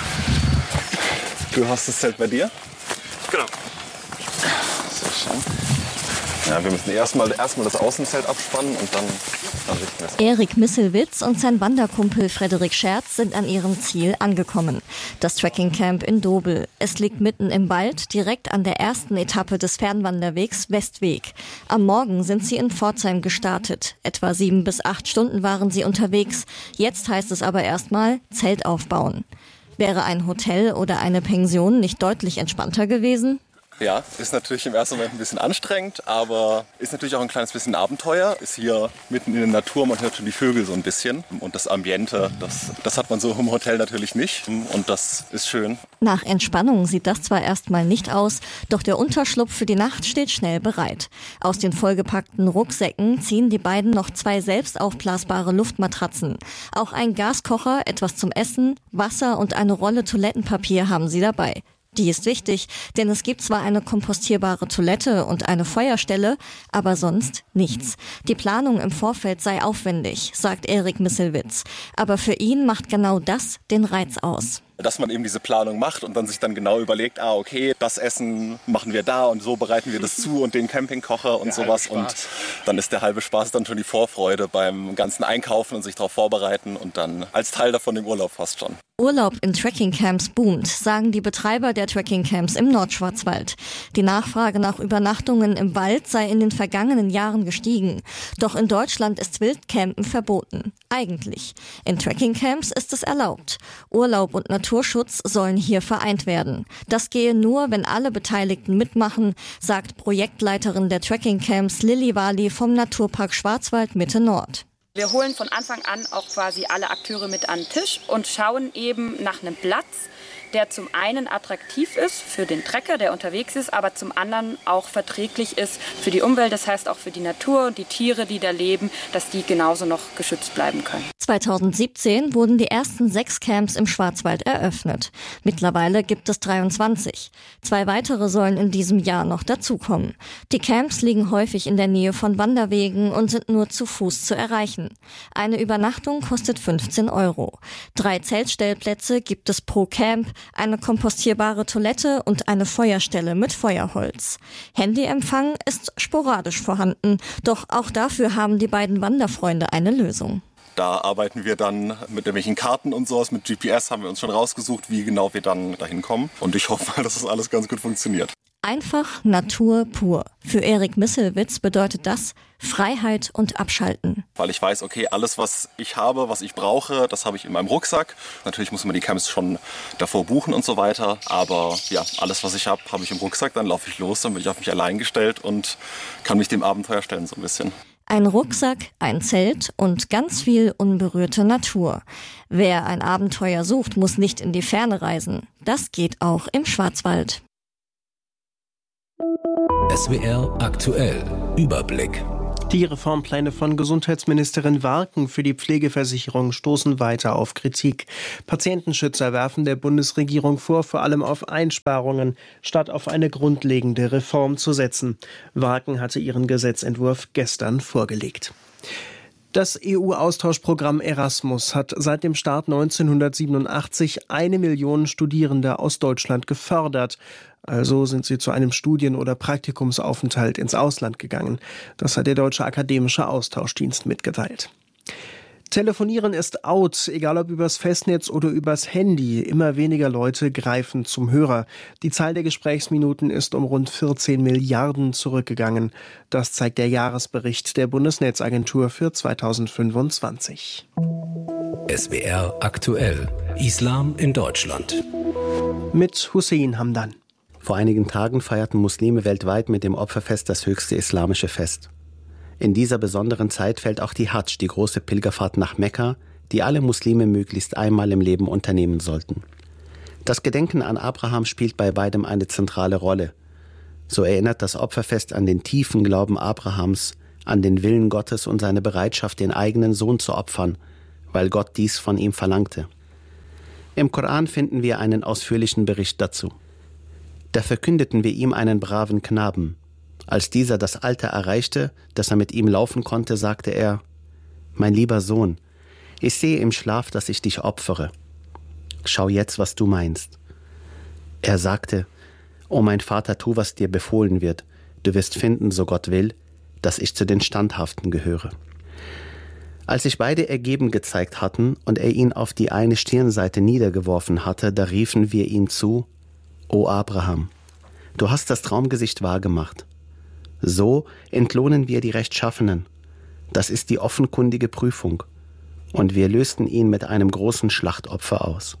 Du hast das Zelt bei dir? Genau. Sehr schön. Ja, wir müssen erstmal das Außenzelt abspannen und dann richten wir es. Erik Misselwitz und sein Wanderkumpel Frederik Scherz sind an ihrem Ziel angekommen. Das Trekkingcamp in Dobel. Es liegt mitten im Wald, direkt an der ersten Etappe des Fernwanderwegs Westweg. Am Morgen sind sie in Pforzheim gestartet. Etwa 7 bis 8 Stunden waren sie unterwegs. Jetzt heißt es aber erstmal Zelt aufbauen. Wäre ein Hotel oder eine Pension nicht deutlich entspannter gewesen? Ja, ist natürlich im ersten Moment ein bisschen anstrengend, aber ist natürlich auch ein kleines bisschen Abenteuer. Ist hier mitten in der Natur, man hört schon die Vögel so ein bisschen. Und das Ambiente, das hat man so im Hotel natürlich nicht. Und das ist schön. Nach Entspannung sieht das zwar erstmal nicht aus, doch der Unterschlupf für die Nacht steht schnell bereit. Aus den vollgepackten Rucksäcken ziehen die beiden noch 2 selbst aufblasbare Luftmatratzen. Auch ein Gaskocher, etwas zum Essen, Wasser und eine Rolle Toilettenpapier haben sie dabei. Die ist wichtig, denn es gibt zwar eine kompostierbare Toilette und eine Feuerstelle, aber sonst nichts. Die Planung im Vorfeld sei aufwendig, sagt Erik Misselwitz. Aber für ihn macht genau das den Reiz aus. Dass man eben diese Planung macht und dann sich dann genau überlegt, okay, das Essen machen wir da und so bereiten wir das zu und den Campingkocher und sowas. Und dann ist der halbe Spaß dann schon die Vorfreude beim ganzen Einkaufen und sich darauf vorbereiten und dann als Teil davon im Urlaub fast schon. Urlaub in Trekkingcamps boomt, sagen die Betreiber der Trekkingcamps im Nordschwarzwald. Die Nachfrage nach Übernachtungen im Wald sei in den vergangenen Jahren gestiegen. Doch in Deutschland ist Wildcampen verboten. Eigentlich. In Trekkingcamps ist es erlaubt. Urlaub und Naturschutz sollen hier vereint werden. Das gehe nur, wenn alle Beteiligten mitmachen, sagt Projektleiterin der Trekkingcamps Lilly Wali vom Naturpark Schwarzwald Mitte Nord. Wir holen von Anfang an auch quasi alle Akteure mit an den Tisch und schauen eben nach einem Platz, der zum einen attraktiv ist für den Trekker, der unterwegs ist, aber zum anderen auch verträglich ist für die Umwelt, das heißt auch für die Natur und die Tiere, die da leben, dass die genauso noch geschützt bleiben können. 2017 wurden die ersten 6 Camps im Schwarzwald eröffnet. Mittlerweile gibt es 23. 2 weitere sollen in diesem Jahr noch dazukommen. Die Camps liegen häufig in der Nähe von Wanderwegen und sind nur zu Fuß zu erreichen. Eine Übernachtung kostet 15 €. 3 Zeltstellplätze gibt es pro Camp, eine kompostierbare Toilette und eine Feuerstelle mit Feuerholz. Handyempfang ist sporadisch vorhanden, doch auch dafür haben die beiden Wanderfreunde eine Lösung. Da arbeiten wir dann mit irgendwelchen Karten und sowas. Mit GPS haben wir uns schon rausgesucht, wie genau wir dann dahin kommen. Und ich hoffe mal, dass das alles ganz gut funktioniert. Einfach Natur pur. Für Erik Misselwitz bedeutet das Freiheit und Abschalten. Weil ich weiß, okay, alles, was ich habe, was ich brauche, das habe ich in meinem Rucksack. Natürlich muss man die Camps schon davor buchen und so weiter. Aber ja, alles, was ich habe, habe ich im Rucksack. Dann laufe ich los, dann bin ich auf mich allein gestellt und kann mich dem Abenteuer stellen so ein bisschen. Ein Rucksack, ein Zelt und ganz viel unberührte Natur. Wer ein Abenteuer sucht, muss nicht in die Ferne reisen. Das geht auch im Schwarzwald. SWR aktuell. Überblick. Die Reformpläne von Gesundheitsministerin Warken für die Pflegeversicherung stoßen weiter auf Kritik. Patientenschützer werfen der Bundesregierung vor, vor allem auf Einsparungen statt auf eine grundlegende Reform zu setzen. Warken hatte ihren Gesetzentwurf gestern vorgelegt. Das EU-Austauschprogramm Erasmus hat seit dem Start 1987 1 Million Studierende aus Deutschland gefördert. Also sind sie zu einem Studien- oder Praktikumsaufenthalt ins Ausland gegangen. Das hat der Deutsche Akademische Austauschdienst mitgeteilt. Telefonieren ist out, egal ob übers Festnetz oder übers Handy. Immer weniger Leute greifen zum Hörer. Die Zahl der Gesprächsminuten ist um rund 14 Milliarden zurückgegangen. Das zeigt der Jahresbericht der Bundesnetzagentur für 2025. SWR aktuell. Islam in Deutschland. Mit Hussein Hamdan. Vor einigen Tagen feierten Muslime weltweit mit dem Opferfest das höchste islamische Fest. In dieser besonderen Zeit fällt auch die Hadsch, die große Pilgerfahrt nach Mekka, die alle Muslime möglichst einmal im Leben unternehmen sollten. Das Gedenken an Abraham spielt bei beidem eine zentrale Rolle. So erinnert das Opferfest an den tiefen Glauben Abrahams, an den Willen Gottes und seine Bereitschaft, den eigenen Sohn zu opfern, weil Gott dies von ihm verlangte. Im Koran finden wir einen ausführlichen Bericht dazu. Da verkündeten wir ihm einen braven Knaben. Als dieser das Alter erreichte, dass er mit ihm laufen konnte, sagte er: Mein lieber Sohn, ich sehe im Schlaf, dass ich dich opfere. Schau jetzt, was du meinst. Er sagte: O mein Vater, tu, was dir befohlen wird. Du wirst finden, so Gott will, dass ich zu den Standhaften gehöre. Als sich beide ergeben gezeigt hatten und er ihn auf die eine Stirnseite niedergeworfen hatte, da riefen wir ihm zu: O Abraham, du hast das Traumgesicht wahrgemacht. So entlohnen wir die Rechtschaffenen. Das ist die offenkundige Prüfung. Und wir lösten ihn mit einem großen Schlachtopfer aus.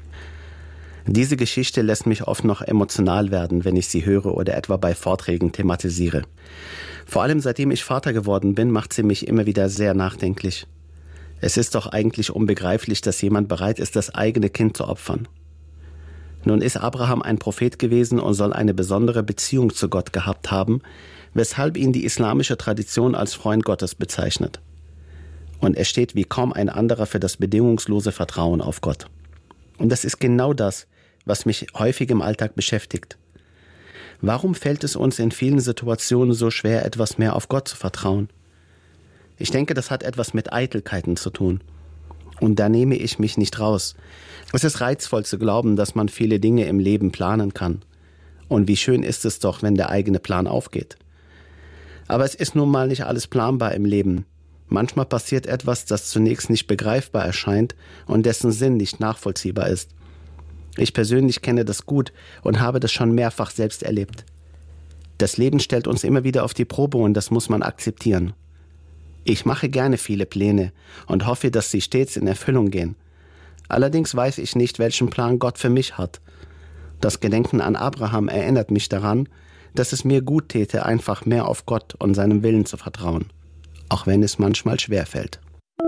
Diese Geschichte lässt mich oft noch emotional werden, wenn ich sie höre oder etwa bei Vorträgen thematisiere. Vor allem seitdem ich Vater geworden bin, macht sie mich immer wieder sehr nachdenklich. Es ist doch eigentlich unbegreiflich, dass jemand bereit ist, das eigene Kind zu opfern. Nun ist Abraham ein Prophet gewesen und soll eine besondere Beziehung zu Gott gehabt haben, weshalb ihn die islamische Tradition als Freund Gottes bezeichnet. Und er steht wie kaum ein anderer für das bedingungslose Vertrauen auf Gott. Und das ist genau das, was mich häufig im Alltag beschäftigt. Warum fällt es uns in vielen Situationen so schwer, etwas mehr auf Gott zu vertrauen? Ich denke, das hat etwas mit Eitelkeiten zu tun. Und da nehme ich mich nicht raus. Es ist reizvoll zu glauben, dass man viele Dinge im Leben planen kann. Und wie schön ist es doch, wenn der eigene Plan aufgeht. Aber es ist nun mal nicht alles planbar im Leben. Manchmal passiert etwas, das zunächst nicht begreifbar erscheint und dessen Sinn nicht nachvollziehbar ist. Ich persönlich kenne das gut und habe das schon mehrfach selbst erlebt. Das Leben stellt uns immer wieder auf die Probe und das muss man akzeptieren. Ich mache gerne viele Pläne und hoffe, dass sie stets in Erfüllung gehen. Allerdings weiß ich nicht, welchen Plan Gott für mich hat. Das Gedenken an Abraham erinnert mich daran, dass es mir gut täte, einfach mehr auf Gott und seinem Willen zu vertrauen. Auch wenn es manchmal schwerfällt.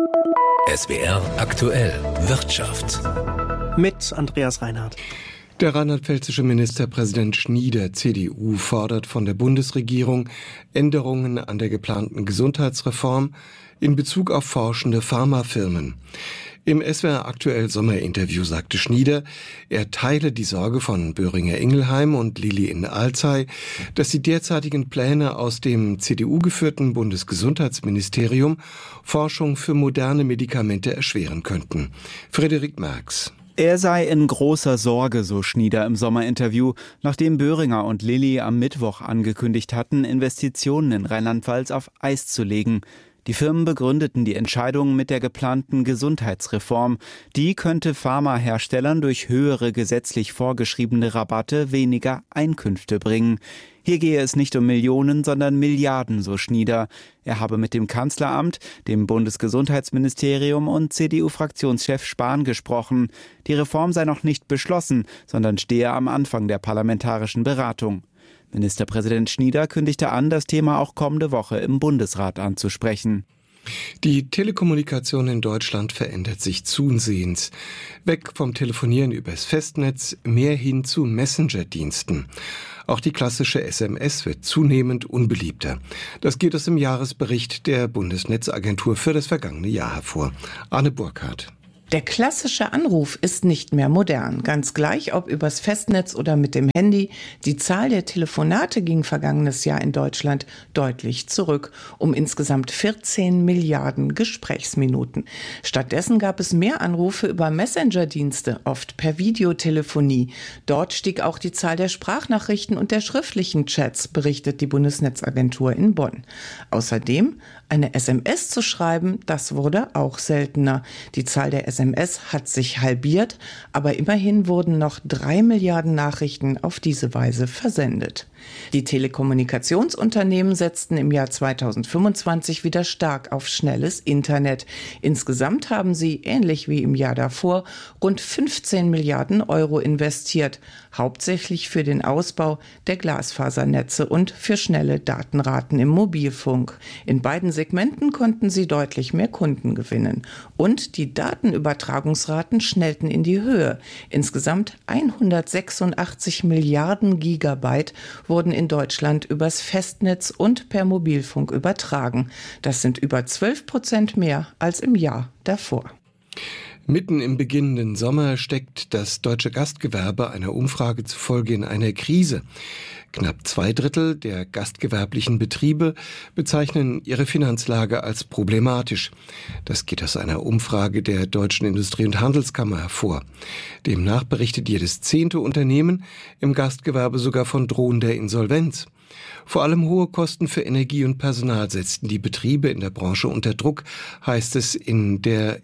SWR aktuell Wirtschaft. Mit Andreas Reinhardt. Der rheinland-pfälzische Ministerpräsident Schnieder, CDU, fordert von der Bundesregierung Änderungen an der geplanten Gesundheitsreform in Bezug auf forschende Pharmafirmen. Im SWR aktuell Sommerinterview sagte Schnieder, er teile die Sorge von Böhringer Ingelheim und Lili in Alzey, dass die derzeitigen Pläne aus dem CDU-geführten Bundesgesundheitsministerium Forschung für moderne Medikamente erschweren könnten. Frederik Merx. Er sei in großer Sorge, so Schnieder im Sommerinterview, nachdem Böhringer und Lilly am Mittwoch angekündigt hatten, Investitionen in Rheinland-Pfalz auf Eis zu legen. Die Firmen begründeten die Entscheidung mit der geplanten Gesundheitsreform. Die könnte Pharmaherstellern durch höhere gesetzlich vorgeschriebene Rabatte weniger Einkünfte bringen. Hier gehe es nicht um Millionen, sondern Milliarden, so Schnieder. Er habe mit dem Kanzleramt, dem Bundesgesundheitsministerium und CDU-Fraktionschef Spahn gesprochen. Die Reform sei noch nicht beschlossen, sondern stehe am Anfang der parlamentarischen Beratung. Ministerpräsident Schnieder kündigte an, das Thema auch kommende Woche im Bundesrat anzusprechen. Die Telekommunikation in Deutschland verändert sich zusehends. Weg vom Telefonieren übers Festnetz, mehr hin zu Messenger-Diensten. Auch die klassische SMS wird zunehmend unbeliebter. Das geht aus dem Jahresbericht der Bundesnetzagentur für das vergangene Jahr hervor. Arne Burkhardt. Der klassische Anruf ist nicht mehr modern. Ganz gleich, ob übers Festnetz oder mit dem Handy. Die Zahl der Telefonate ging vergangenes Jahr in Deutschland deutlich zurück, um insgesamt 14 Milliarden Gesprächsminuten. Stattdessen gab es mehr Anrufe über Messenger-Dienste, oft per Videotelefonie. Dort stieg auch die Zahl der Sprachnachrichten und der schriftlichen Chats, berichtet die Bundesnetzagentur in Bonn. Außerdem eine SMS zu schreiben, das wurde auch seltener. Die Zahl der SMS hat sich halbiert, aber immerhin wurden noch 3 Milliarden Nachrichten auf diese Weise versendet. Die Telekommunikationsunternehmen setzten im Jahr 2025 wieder stark auf schnelles Internet. Insgesamt haben sie, ähnlich wie im Jahr davor, rund 15 Milliarden Euro investiert, hauptsächlich für den Ausbau der Glasfasernetze und für schnelle Datenraten im Mobilfunk. In beiden Segmenten konnten sie deutlich mehr Kunden gewinnen. Und die Datenübertragungsraten schnellten in die Höhe. Insgesamt 186 Milliarden Gigabyte wurden in Deutschland übers Festnetz und per Mobilfunk übertragen. Das sind über 12% mehr als im Jahr davor. Mitten im beginnenden Sommer steckt das deutsche Gastgewerbe einer Umfrage zufolge in einer Krise. Knapp 2/3 der gastgewerblichen Betriebe bezeichnen ihre Finanzlage als problematisch. Das geht aus einer Umfrage der Deutschen Industrie- und Handelskammer hervor. Demnach berichtet jedes 10. Unternehmen im Gastgewerbe sogar von drohender Insolvenz. Vor allem hohe Kosten für Energie und Personal setzten die Betriebe in der Branche unter Druck, heißt es in der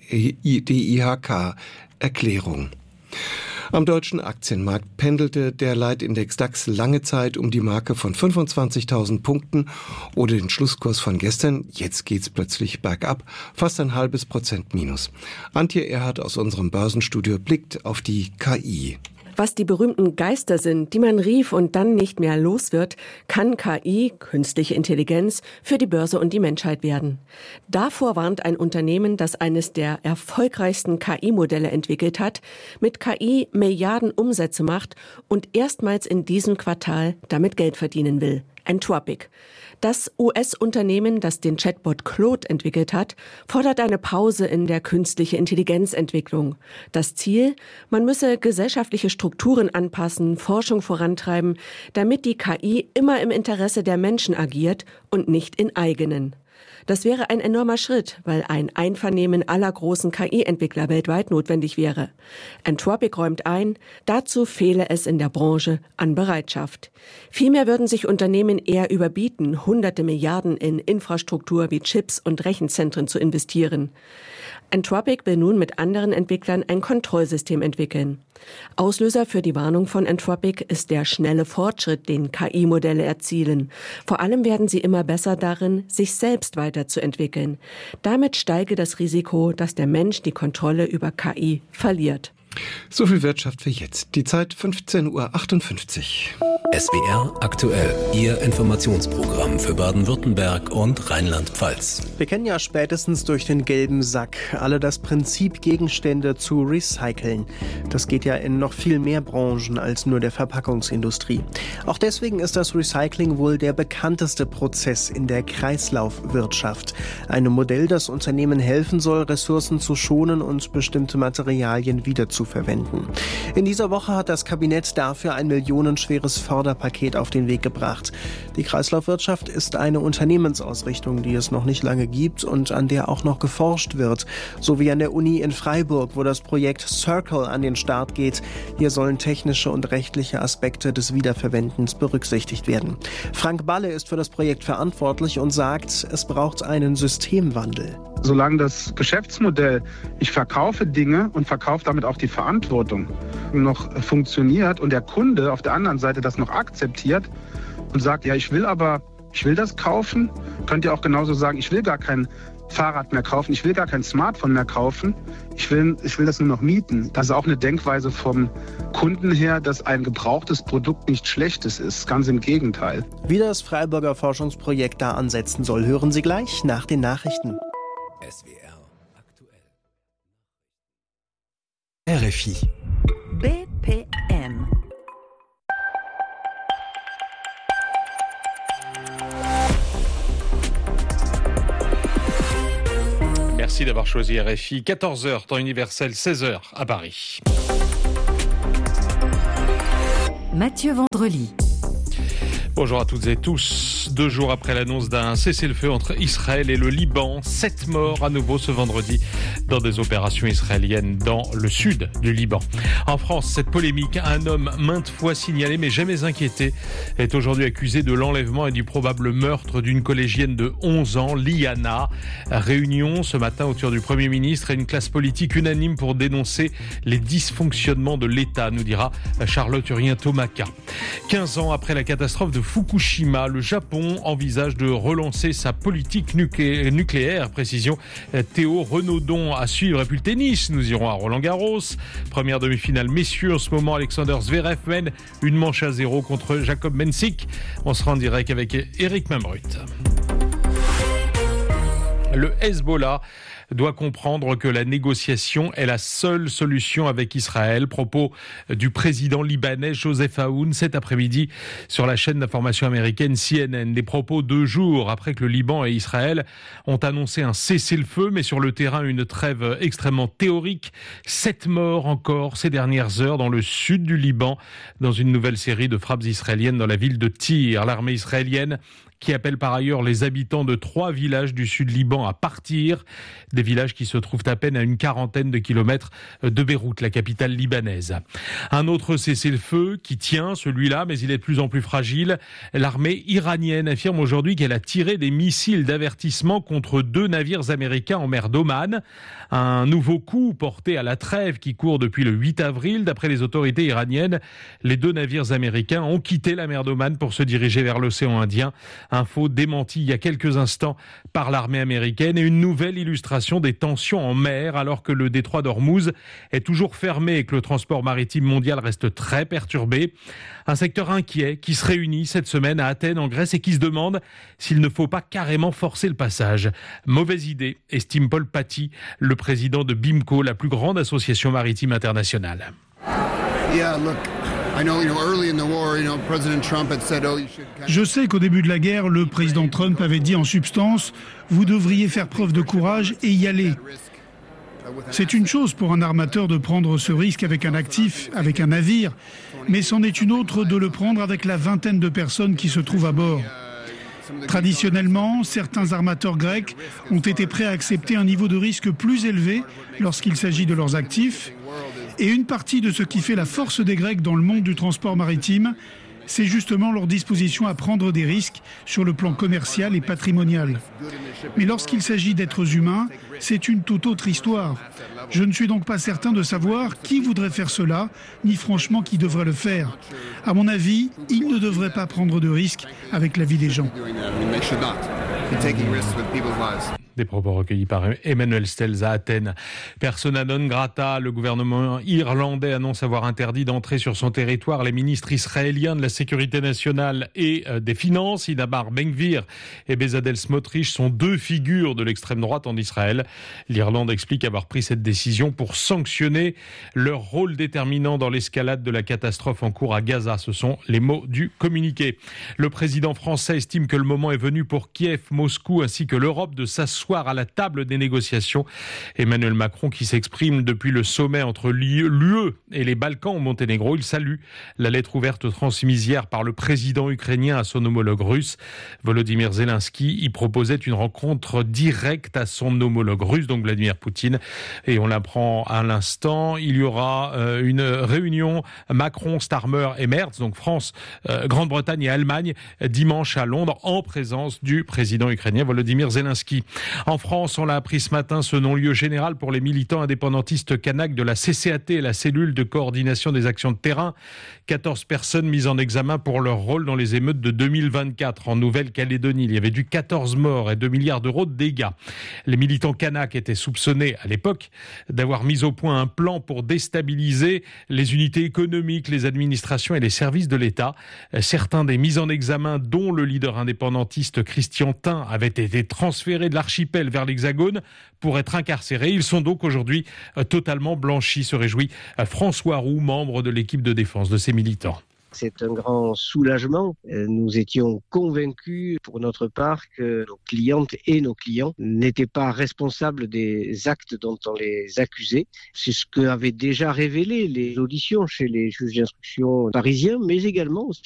DIHK-Erklärung. Am deutschen Aktienmarkt pendelte der Leitindex DAX lange Zeit um die Marke von 25.000 Punkten oder den Schlusskurs von gestern. Jetzt geht's plötzlich bergab, fast ein halbes Prozent minus. Antje Erhardt aus unserem Börsenstudio blickt auf die KI. Was die berühmten Geister sind, die man rief und dann nicht mehr los wird, kann KI, künstliche Intelligenz, für die Börse und die Menschheit werden. Davor warnt ein Unternehmen, das eines der erfolgreichsten KI-Modelle entwickelt hat, mit KI Milliarden Umsätze macht und erstmals in diesem Quartal damit Geld verdienen will. Anthropic. Das US-Unternehmen, das den Chatbot Claude entwickelt hat, fordert eine Pause in der künstlichen Intelligenzentwicklung. Das Ziel? Man müsse gesellschaftliche Strukturen anpassen, Forschung vorantreiben, damit die KI immer im Interesse der Menschen agiert und nicht in eigenen. Das wäre ein enormer Schritt, weil ein Einvernehmen aller großen KI-Entwickler weltweit notwendig wäre. Anthropic räumt ein, dazu fehle es in der Branche an Bereitschaft. Vielmehr würden sich Unternehmen eher überbieten, hunderte Milliarden in Infrastruktur wie Chips und Rechenzentren zu investieren. Anthropic will nun mit anderen Entwicklern ein Kontrollsystem entwickeln. Auslöser für die Warnung von Anthropic ist der schnelle Fortschritt, den KI-Modelle erzielen. Vor allem werden sie immer besser darin, sich selbst weiterzuentwickeln. Damit steige das Risiko, dass der Mensch die Kontrolle über KI verliert. So viel Wirtschaft für jetzt. Die Zeit 15:58 Uhr. SWR aktuell, Ihr Informationsprogramm für Baden-Württemberg und Rheinland-Pfalz. Wir kennen ja spätestens durch den gelben Sack alle das Prinzip, Gegenstände zu recyceln. Das geht ja in noch viel mehr Branchen als nur der Verpackungsindustrie. Auch deswegen ist das Recycling wohl der bekannteste Prozess in der Kreislaufwirtschaft. Ein Modell, das Unternehmen helfen soll, Ressourcen zu schonen und bestimmte Materialien wiederzuverwenden. In dieser Woche hat das Kabinett dafür ein millionenschweres Förderpaket auf den Weg gebracht. Die Kreislaufwirtschaft ist eine Unternehmensausrichtung, die es noch nicht lange gibt und an der auch noch geforscht wird. So wie an der Uni in Freiburg, wo das Projekt Circle an den Start geht. Hier sollen technische und rechtliche Aspekte des Wiederverwendens berücksichtigt werden. Frank Balle ist für das Projekt verantwortlich und sagt, es braucht einen Systemwandel. Solange das Geschäftsmodell, ich verkaufe Dinge und verkaufe damit auch die Verantwortung, noch funktioniert und der Kunde auf der anderen Seite das noch akzeptiert und sagt, ja, ich will das kaufen, könnt ihr auch genauso sagen, ich will gar kein Fahrrad mehr kaufen, ich will gar kein Smartphone mehr kaufen, ich will das nur noch mieten. Das ist auch eine Denkweise vom Kunden her, dass ein gebrauchtes Produkt nichts Schlechtes ist, ganz im Gegenteil. Wie das Freiburger Forschungsprojekt da ansetzen soll, hören Sie gleich nach den Nachrichten. SWR aktuell. RFI. BPM. Merci d'avoir choisi RFI. 14h, temps universel, 16h à Paris. Mathieu Vendrely. Bonjour à toutes et tous. 2 jours après l'annonce d'un cessez-le-feu entre Israël et le Liban, 7 morts à nouveau ce vendredi dans des opérations israéliennes dans le sud du Liban. En France, cette polémique, un homme maintes fois signalé mais jamais inquiété, est aujourd'hui accusé de l'enlèvement et du probable meurtre d'une collégienne de 11 ans, Liana. Réunion ce matin autour du Premier ministre et une classe politique unanime pour dénoncer les dysfonctionnements de l'État, nous dira Charlotte Urien-Tomaka. 15 ans après la catastrophe de Fukushima, le Japon envisage de relancer sa politique nucléaire. Précision Théo Renaudon à suivre. Et puis le tennis, nous irons à Roland-Garros. Première demi-finale messieurs. En ce moment, Alexander Zverev mène une manche à 0 contre Jacob Mensik. On sera en direct avec Eric Mamrut. Le Hezbollah doit comprendre que la négociation est la seule solution avec Israël. Propos du président libanais Joseph Aoun cet après-midi sur la chaîne d'information américaine CNN. Des propos 2 jours après que le Liban et Israël ont annoncé un cessez-le-feu, mais sur le terrain une trêve extrêmement théorique. 7 morts encore ces dernières heures dans le sud du Liban, dans une nouvelle série de frappes israéliennes dans la ville de Tyr. L'armée israélienne qui appelle par ailleurs les habitants de 3 villages du sud Liban à partir, des villages qui se trouvent à peine à une quarantaine de kilomètres de Beyrouth, la capitale libanaise. Un autre cessez-le-feu qui tient, celui-là, mais il est de plus en plus fragile. L'armée iranienne affirme aujourd'hui qu'elle a tiré des missiles d'avertissement contre 2 navires américains en mer d'Oman. Un nouveau coup porté à la trêve qui court depuis le 8 avril. D'après les autorités iraniennes, les 2 navires américains ont quitté la mer d'Oman pour se diriger vers l'océan Indien. Info démentie il y a quelques instants par l'armée américaine et une nouvelle illustration des tensions en mer alors que le détroit d'Ormuz est toujours fermé et que le transport maritime mondial reste très perturbé. Un secteur inquiet qui se réunit cette semaine à Athènes en Grèce et qui se demande s'il ne faut pas carrément forcer le passage. Mauvaise idée, estime Paul Paty, le président de BIMCO, la plus grande association maritime internationale. Je sais qu'au début de la guerre, le président Trump avait dit en substance « Vous devriez faire preuve de courage et y aller ». C'est une chose pour un armateur de prendre ce risque avec un actif, avec un navire, mais c'en est une autre de le prendre avec la vingtaine de personnes qui se trouvent à bord. Traditionnellement, certains armateurs grecs ont été prêts à accepter un niveau de risque plus élevé lorsqu'il s'agit de leurs actifs. Et une partie de ce qui fait la force des Grecs dans le monde du transport maritime, c'est justement leur disposition à prendre des risques sur le plan commercial et patrimonial. Mais lorsqu'il s'agit d'êtres humains, c'est une toute autre histoire. Je ne suis donc pas certain de savoir qui voudrait faire cela, ni franchement qui devrait le faire. À mon avis, ils ne devraient pas prendre de risques avec la vie des gens. Des propos recueillis par Emmanuel Stelz à Athènes. Persona non grata, le gouvernement irlandais annonce avoir interdit d'entrer sur son territoire les ministres israéliens de la Sécurité nationale et des Finances. Itamar Ben-Gvir et Bezalel Smotrich sont deux figures de l'extrême droite en Israël. L'Irlande explique avoir pris cette décision pour sanctionner leur rôle déterminant dans l'escalade de la catastrophe en cours à Gaza. Ce sont les mots du communiqué. Le président français estime que le moment est venu pour Kiev, Moscou ainsi que l'Europe de s'asseoir à la table des négociations. Emmanuel Macron qui s'exprime depuis le sommet entre l'UE et les Balkans au Monténégro. Il salue la lettre ouverte transmise hier par le président ukrainien à son homologue russe. Volodymyr Zelensky y proposait une rencontre directe à son homologue russe, donc Vladimir Poutine. Et on l'apprend à l'instant, il y aura une réunion Macron, Starmer et Merz, donc France, Grande-Bretagne et Allemagne, dimanche à Londres en présence du président ukrainien Volodymyr Zelensky. En France, on l'a appris ce matin, ce non-lieu général pour les militants indépendantistes kanaks de la CCAT, la cellule de coordination des actions de terrain. 14 personnes mises en examen pour leur rôle dans les émeutes de 2024 en Nouvelle-Calédonie. Il y avait eu 14 morts et 2 milliards d'euros de dégâts. Les militants kanaks étaient soupçonnés à l'époque d'avoir mis au point un plan pour déstabiliser les unités économiques, les administrations et les services de l'État. Certains des mis en examen, dont le leader indépendantiste Christian Tin, avaient été transférés de l'archipel vers l'Hexagone pour être incarcérés. Ils sont donc aujourd'hui totalement blanchis, se réjouit François Roux, membre de l'équipe de défense de ces militants. C'est un grand soulagement. Nous étions convaincus pour notre part que nos clientes et nos clients n'étaient pas responsables des actes dont on les accusait. C'est ce qu'avaient déjà révélé les auditions chez les juges d'instruction parisiens, mais également aussi